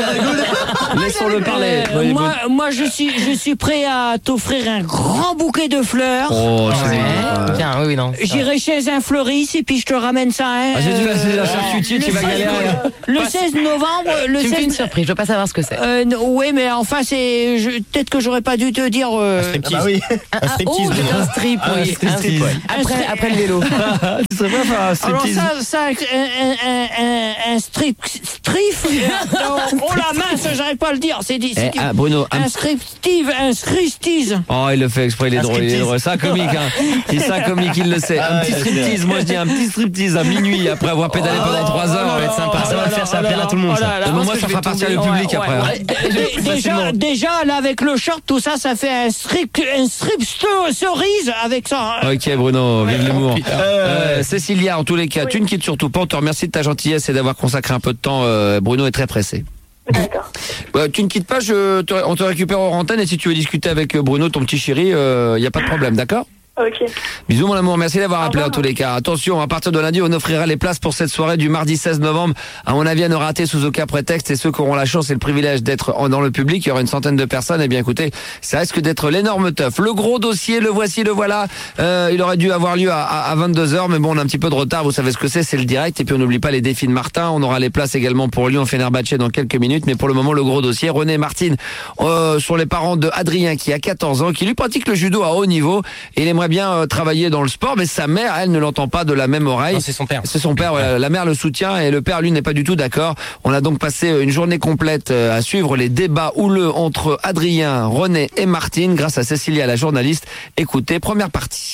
Laissons-le parler. Euh, Oui, moi, moi, je suis, je suis prêt à t'offrir un grand bouquet de fleurs. Oh, c'est Ouais. Bien, oui, oui, non. J'irai chez un fleuriste et puis je te ramène ça. Hein, Ah, j'ai dû euh, passer la charcutier, tu vas galérer. Le seize novembre, le Tu me fais une seize. surprise, je veux pas savoir ce que c'est. Euh, n- oui, mais enfin, c'est. je- Peut-être que j'aurais pas dû te dire. Euh... Ah bah oui. Un, un, oh, c'est un strip, Ah, oui. striptease. Un strip, ouais. Après, après le vélo. Tu serais pas faire un Alors striptease. ça, ça, un, un, un, un, un strip, strip, euh, oh la mince, j'arrive pas à le dire, c'est dit. Eh, ah, Bruno, un- un strip, Steve, un striptease. Oh, il le fait exprès, il est Un drôle, il est striptease. drôle. C'est un comique, hein. C'est un comique, il le sait. Un Ah, petit ouais, striptease, moi je dis un petit striptease à minuit après avoir pédalé pendant trois heures. Ça va être sympa, ça va le faire, ça va plaire à tout le monde. ça. Au moins, ça fera partir le public après. hein. Dé- Déjà, déjà, là, avec le short, tout ça, ça fait un strip, un strip sto- cerise avec ça. hein. Ok Bruno, vive l'humour. Euh, Cécilia, en tous les cas, tu ne quittes surtout pas. On te remercie de ta gentillesse et d'avoir consacré un peu de temps. Euh, Bruno est très pressé. D'accord. Bah, tu ne quittes pas, je te- on te récupère hors antenne et si tu veux discuter avec Bruno, ton petit chéri, il euh, n'y a pas de problème, d'accord ? Ok. Bisous mon amour, merci d'avoir appelé en tous les cas. Attention, à partir de lundi, on offrira les places pour cette soirée du mardi seize novembre. À mon avis, à ne rater sous aucun prétexte. Et ceux qui auront la chance et le privilège d'être en- dans le public, il y aura une centaine de personnes. Eh bien écoutez, ça risque d'être l'énorme teuf. Le gros dossier, le voici, le voilà. Euh, il aurait dû avoir lieu à, à, à vingt-deux heures, mais bon, on a un petit peu de retard. Vous savez ce que c'est, c'est le direct. Et puis on n'oublie pas les défis de Martin. On aura les places également pour Lyon-Fenerbahçe dans quelques minutes. Mais pour le moment, le gros dossier, René et Martine euh, sont les parents de Adrien qui a quatorze ans, qui lui pratique le judo à haut niveau. Et il aimerait bien euh, travailler dans le sport, mais sa mère, elle, ne l'entend pas de la même oreille. Non, c'est son père. C'est son père, voilà. La mère le soutient et le père, lui, n'est pas du tout d'accord. On a donc passé une journée complète euh, à suivre les débats houleux entre Adrien, René et Martine grâce à Cécilia, la journaliste. Écoutez, première partie.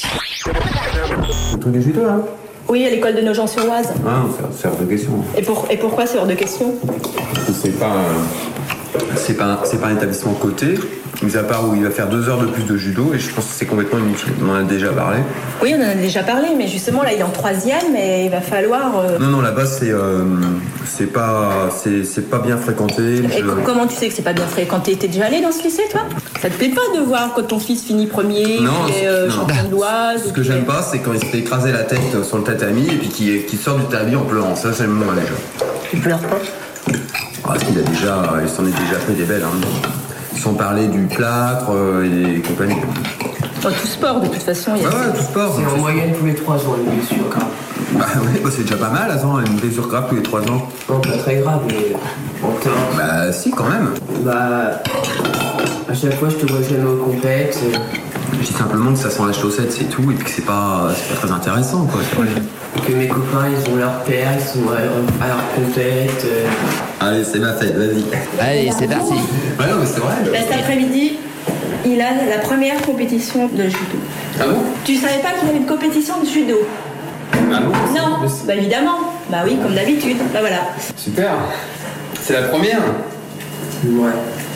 Tout du judo, là Oui, à l'école de Nogent-sur-Oise. Ah, c'est- c'est hors de question. Et, pour, et pourquoi c'est hors de question? C'est pas, un- c'est pas, un- c'est pas un établissement coté, mis à part où il va faire deux heures de plus de judo, et je pense que c'est complètement inutile. On en a déjà parlé. Oui, on en a déjà parlé, mais justement, là, il est en troisième et il va falloir... euh, Non, non, là-bas, c'est, euh, c'est pas, c'est, c'est pas bien fréquenté. Et Je- co- comment tu sais que c'est pas bien fréquenté? T'es déjà allé dans ce lycée, toi? Ça te plaît pas de voir quand ton fils finit premier, Non, qu'il est c'est- euh, non. champion de l'Oise? Ce que j'aime pas, c'est quand il se fait écraser la tête sur le tatami et puis qu'il, qu'il sort du tatami en pleurant. Ça, j'aime moins déjà. Tu pleures pas? Parce qu'il a déjà, il s'en est déjà fait des belles. Hein. Sans parler du plâtre euh, et compagnie. Oh, tout sport, de toute façon. Il y a... Ouais, ouais, tout sport. C'est en moyenne tous les trois ans, une blessure grave. Bah ouais, bah c'est déjà pas mal, attends, une blessure grave tous les trois ans. Non, pas très grave, mais en temps. Bah si, quand même. Bah, à chaque fois, je te vois jamais au compète. Je dis simplement que ça sent la chaussette, c'est tout, et puis que c'est pas, c'est pas très intéressant, quoi. C'est vrai. Que mes copains, ils ont leur père, ils sont à, à leur compète. euh. Allez, c'est ma fête, vas-y. Allez, c'est parti. Ouais, non, mais c'est vrai. Là, cet après-midi, il a la première compétition de judo. Ah bon? Tu savais pas qu'il y avait une compétition de judo? Ah bon? Non, bah évidemment. Bah oui, comme d'habitude. Bah voilà. Super. C'est la première? Ouais.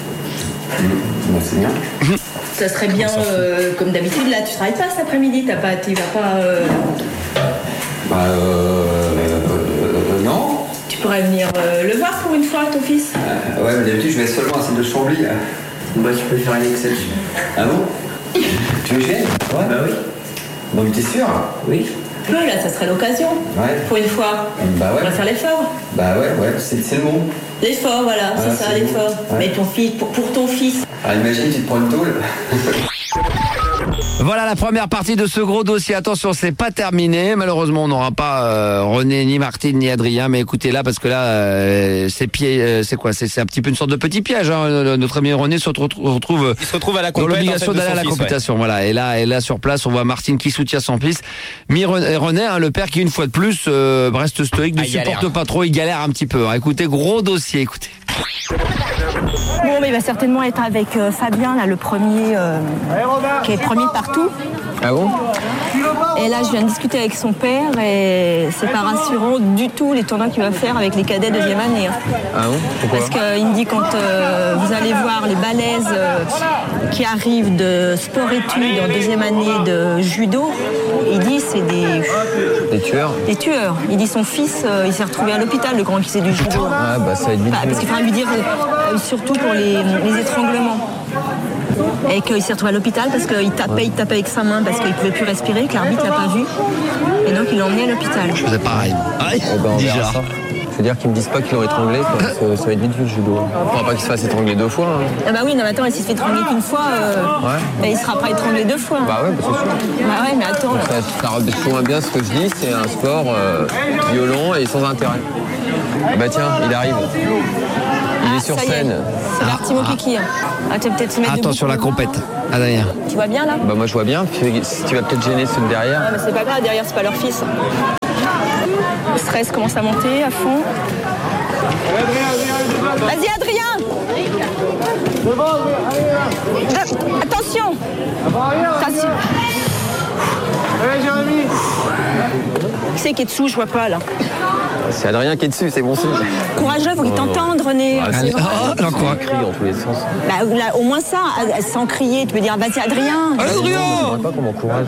Bah c'est bien. Ça serait bien, euh, comme d'habitude, là, tu travailles pas cet après-midi, t'as pas, tu vas pas... euh, Bah euh, euh, non. Tu pourrais venir euh, le voir pour une fois, ton fils. Euh, ouais, mais d'habitude, je vais seulement à celle de Chambly. Là. Bah, tu peux faire une exception. Ah bon? Tu veux que je vienne? Ouais. Bah oui. Bon, mais t'es sûr? Oui. Ouais, là, ça serait l'occasion. Ouais. Pour une fois. Bah ouais. On va faire l'effort. Bah ouais, ouais, c'est, c'est le mot. L'effort, voilà, Ah, c'est ça, c'est l'effort. bon. Ouais. Mais ton fils, pour, pour ton fils. Ah, imagine, tu te prends une tôle. Voilà la première partie de ce gros dossier. Attention, c'est pas terminé. Malheureusement, on n'aura pas euh, René, ni Martine, ni Adrien. Mais écoutez là, parce que là, euh, c'est pied, euh, c'est quoi? C'est, c'est un petit peu une sorte de petit piège. Hein. Notre ami René se retrouve, retrouve, Il se retrouve à la dans compète, l'obligation en fait, de d'aller à son la fils, ouais. compétition. Voilà. Et là, et là sur place, on voit Martine qui soutient son fils. Mais René, René hein, le père qui une fois de plus euh, reste stoïque, ne Ah, il supporte galère. pas trop, il galère un petit peu. Hein. Écoutez, gros dossier. Écoutez. Bon, mais il va certainement être avec euh, Fabien, là, le premier, euh, qui est premier partout. Ah bon? Et là, je viens de discuter avec son père et c'est pas rassurant du tout les tournois qu'il va faire avec les cadets deuxième année. hein. Ah bon? Pourquoi? Parce qu'il me dit quand euh, vous allez voir les balaises euh, qui arrivent de sport-études en deuxième année de judo, il dit c'est des, Des tueurs? des tueurs. Il dit son fils, euh, il s'est retrouvé à l'hôpital, le grand qui faisait du judo. Ah bah ça va être vite. Bah, parce qu'il faudra lui dire, euh, surtout pour les, les étranglements. et qu'il s'est retrouvé à l'hôpital parce qu'il tapait, il tapait avec sa main parce qu'il ne pouvait plus respirer, que l'arbitre l'a pas vu. Et donc ils l'ont emmené à l'hôpital. Je faisais pareil. Eh ben, on verra ça. C'est-à-dire qu'ils me disent pas qu'ils l'ont étranglé, parce que ça va être vite vu le judo. Il ne faudra pas qu'il se fasse étrangler deux fois. Hein. Ah bah oui, non mais attends, s'il se fait étrangler qu'une fois, euh, ouais. bah, il sera pas étranglé deux fois. Bah ouais, bah, c'est sûr. Bah ouais, mais attends. Là. Ça, ça rejoint bien ce que je dis, c'est un sport euh, violent et sans intérêt. Bah tiens, il arrive. Il ah, est sur ça scène. Y est. C'est ah. l'artimo Kiki. Ah, tu vas peut-être se mettre Attention la compète. Adrien. Tu vois bien là? Bah moi je vois bien. Tu vas peut-être gêner ceux de derrière. Ah, mais c'est pas grave, derrière c'est pas leur fils. Le stress commence à monter à fond. Vas-y Adrien. De... Attention. Attention. Allez Jérémy. Qui c'est qui est dessous, je vois pas là. C'est Adrien qui est dessus, c'est bon signe. Courageux, faut qu'il t'entende René. Ah, c'est oh, oh, quoi crie dans tous les sens. Bah, là, au moins ça, sans crier, tu peux dire vas-y Adrien. Adrien. Je ne pas comment courage.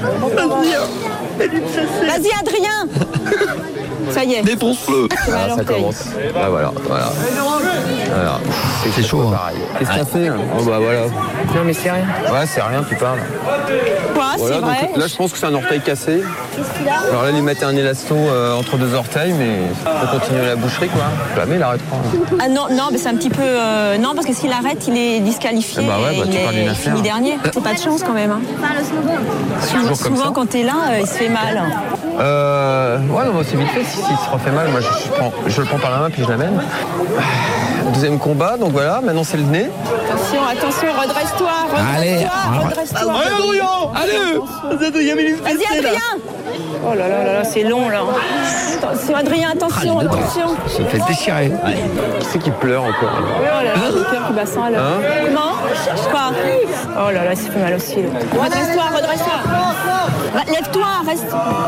Vas-y Adrien. Ça y est. Défonce-le. Ah, ça commence. Ah, voilà, voilà. voilà. C'est chaud. Hein. Qu'est-ce que t'as fait? Oh bah voilà. Non mais c'est rien. Ouais, c'est rien, tu parles. Quoi, voilà, c'est vrai? Là, je pense que c'est un orteil cassé. Qu'est-ce qu'il a? Alors là, lui mettre un élasto euh, entre deux orteils, mais il faut continuer la boucherie, quoi. Jamais il arrêtera. Ah non, non, mais c'est un petit peu... Euh, non, parce que s'il arrête, il est disqualifié. Eh bah ouais, bah, il tu parles d'une est affaire. fini dernier. C'est pas de chance quand même. Hein. Souvent, souvent quand t'es là, euh, il se fait mal. Euh... Ouais, non, c'est vite fait. Si, si il se refait mal, moi, je, je, prends, je le prends par la main puis je l'amène. Deuxième combat, donc voilà, maintenant c'est le nez. Attention, attention, redresse-toi, redresse-toi, redresse-toi. Allez, Adrien. Allez. Vas-y, Adrien. Oh là là là là, c'est long là. Attention, Adrien, attention, ah, attention. Ça fait déchirer. Ouais. Qui c'est qui pleure encore? Oh là là, le cœur qui bat sans à l'heure. Hein? Comment? Quoi? Oh là là, ça fait mal aussi. Redresse-toi, redresse-toi. Lève-toi, reste.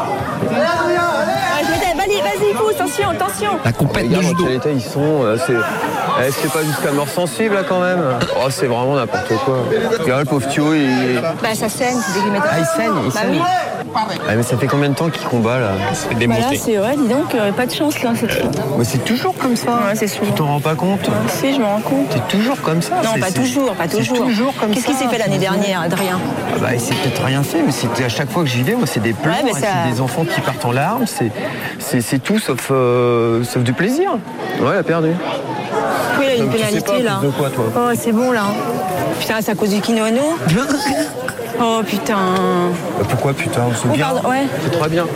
Vas-y, vas-y, pousse, attention, attention. La compète de judo. Quel état ils sont, euh, c'est eh, c'est pas jusqu'à mort sensible là quand même. Oh, c'est vraiment n'importe quoi. Regarde le pauvre Thio, il... Bah ça saigne, c'est dès qu'il met... Ah, il saigne, il bah, saigne. Oui. Ah, mais ça fait combien de temps qu'il combat là? Ça fait des bah là, c'est vrai, dis donc, euh, pas de chance là cette fois. Mais c'est toujours comme ça. Ouais, c'est souvent. Tu t'en rends pas compte? Ouais, si, je m'en rends compte. T'es toujours comme ça? Non, pas toujours, pas toujours. toujours comme ça. Qu'est-ce qui s'est fait l'année dernière, Adrien? Ah bah, il s'est peut-être rien fait, mais c'est à chaque fois que j'y vais, moi, c'est des pleurs, ouais, ça... c'est des enfants qui partent en larmes, c'est tout sauf, euh, sauf du plaisir. Ouais, il a perdu. Oui, il a une donc, pénalité tu sais pas, là. De quoi, toi? Oh, c'est bon là. Putain, c'est à cause du kimono. Oh putain. Bah, pourquoi putain? C'est oh, bien. Pardon, ouais. C'est très bien.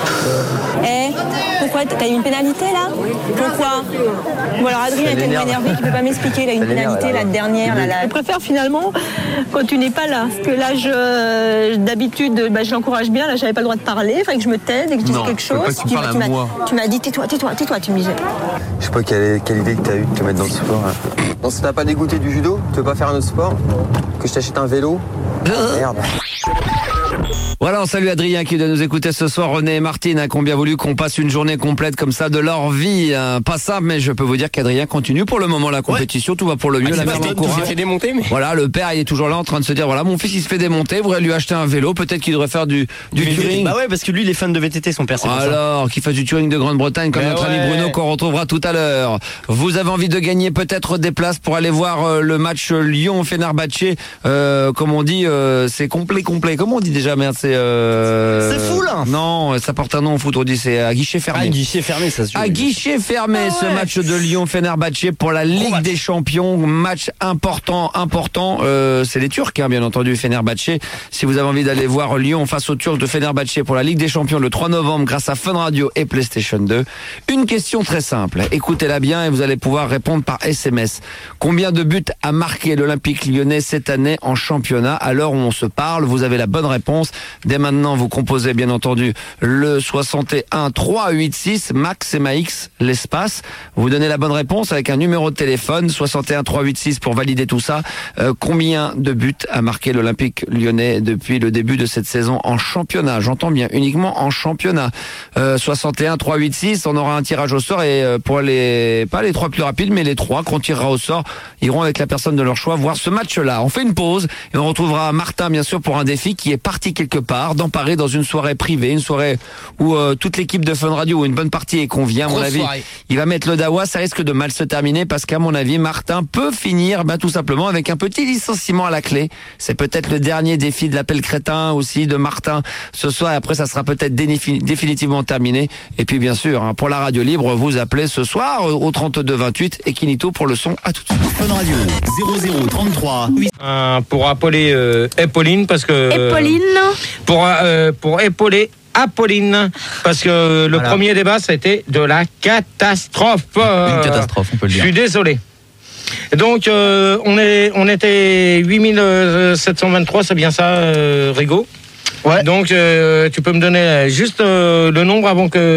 Eh, pourquoi? T'as eu une pénalité là? Pourquoi? Bon alors Adrien est tellement énervé qu'il peut pas m'expliquer. Il a une pénalité la dernière. Là, là. Je préfère finalement quand tu n'es pas là. Parce que là, je d'habitude, bah, je l'encourage bien. Là, j'avais pas le droit de parler. Il fallait que je me taise et que je dise quelque chose. Pas que tu parles à moi. Tu m'as dit tais-toi, tais-toi, tais-toi, tu me disais. Je sais pas quelle, quelle idée que t'as eu de te mettre dans le sport. Hein. Non, ça t'a pas dégoûté du judo? Tu veux pas faire un autre sport? Que je t'achète un vélo? Merde. Voilà, on salue Adrien qui doit nous écouter ce soir. René et Martine hein, qui ont bien voulu qu'on passe une journée complète comme ça de leur vie. Hein. Pas simple, mais je peux vous dire qu'Adrien continue pour le moment la compétition. Ouais. Tout va pour le mieux. Ah, la mère l'encourage. Fait démonter, mais... Voilà, le père il est toujours là en train de se dire voilà, mon fils il se fait démonter, voudrait lui acheter un vélo. Peut-être qu'il devrait faire du, du V T T. touring. Bah ouais, parce que lui il est fan de V T T, son père. Alors, qu'il fasse du touring de Grande-Bretagne comme mais notre ouais. ami Bruno qu'on retrouvera tout à l'heure. Vous avez envie de gagner peut-être des places pour aller voir euh, le match Lyon-Fenerbahçe. Euh, comme on dit, euh, c'est complet, complet. Comment on dit déjà, merde, c'est... Euh... C'est fou là. Non, ça porte un nom au foot, on dit c'est à guichet fermé. À guichet fermé, ça se joue. À guichet fermé, ah ouais. Ce match de Lyon-Fenerbahçe pour la Ligue match. des Champions. Match important, important. Euh, c'est les Turcs, hein, bien entendu, Fenerbahçe. Si vous avez envie d'aller voir Lyon face aux Turcs de Fenerbahçe pour la Ligue des Champions le trois novembre grâce à Fun Radio et PlayStation deux. Une question très simple. Écoutez-la bien et vous allez pouvoir répondre par S M S. Combien de buts a marqué l'Olympique Lyonnais cette année en championnat? À l'heure où on se parle, vous avez la bonne réponse. Dès maintenant, vous composez bien entendu le soixante et un trois huit six Max et Max l'espace. Vous donnez la bonne réponse avec un numéro de téléphone soixante et un trois huit six pour valider tout ça. Euh, combien de buts a marqué l'Olympique Lyonnais depuis le début de cette saison en championnat? J'entends bien, uniquement en championnat. Euh, soixante et un trois huit six, on aura un tirage au sort et euh, pour les pas les trois plus rapides mais les trois qu'on tirera au sort iront avec la personne de leur choix voir ce match-là. On fait une pause et on retrouvera Martin bien sûr pour un défi qui est parti quelque part part dans Paris dans une soirée privée, une soirée où euh, toute l'équipe de Fun Radio ou une bonne partie est conviée. À mon Grosse avis, soirée. il va mettre le dawa. Ça risque de mal se terminer parce qu'à mon avis, Martin peut finir, ben, tout simplement avec un petit licenciement à la clé. C'est peut-être le dernier défi de l'appel crétin aussi de Martin ce soir. Et après, ça sera peut-être déni- définitivement terminé. Et puis, bien sûr, hein, pour la radio libre, vous appelez ce soir au trente-deux vingt-huit et Kinito pour le son. À tout de suite. Fun Radio zéro zéro trente-trois. Euh, pour appeler euh, Épauline parce que Épauline. pour euh, pour épauler Apolline parce que le Voilà. premier débat c'était de la catastrophe. Une catastrophe, on peut le Je dire. suis désolé. Donc euh, on est on était huit mille sept cent vingt-trois, c'est bien ça, euh, Rigaud. Ouais. Donc euh, tu peux me donner juste euh, le nombre avant que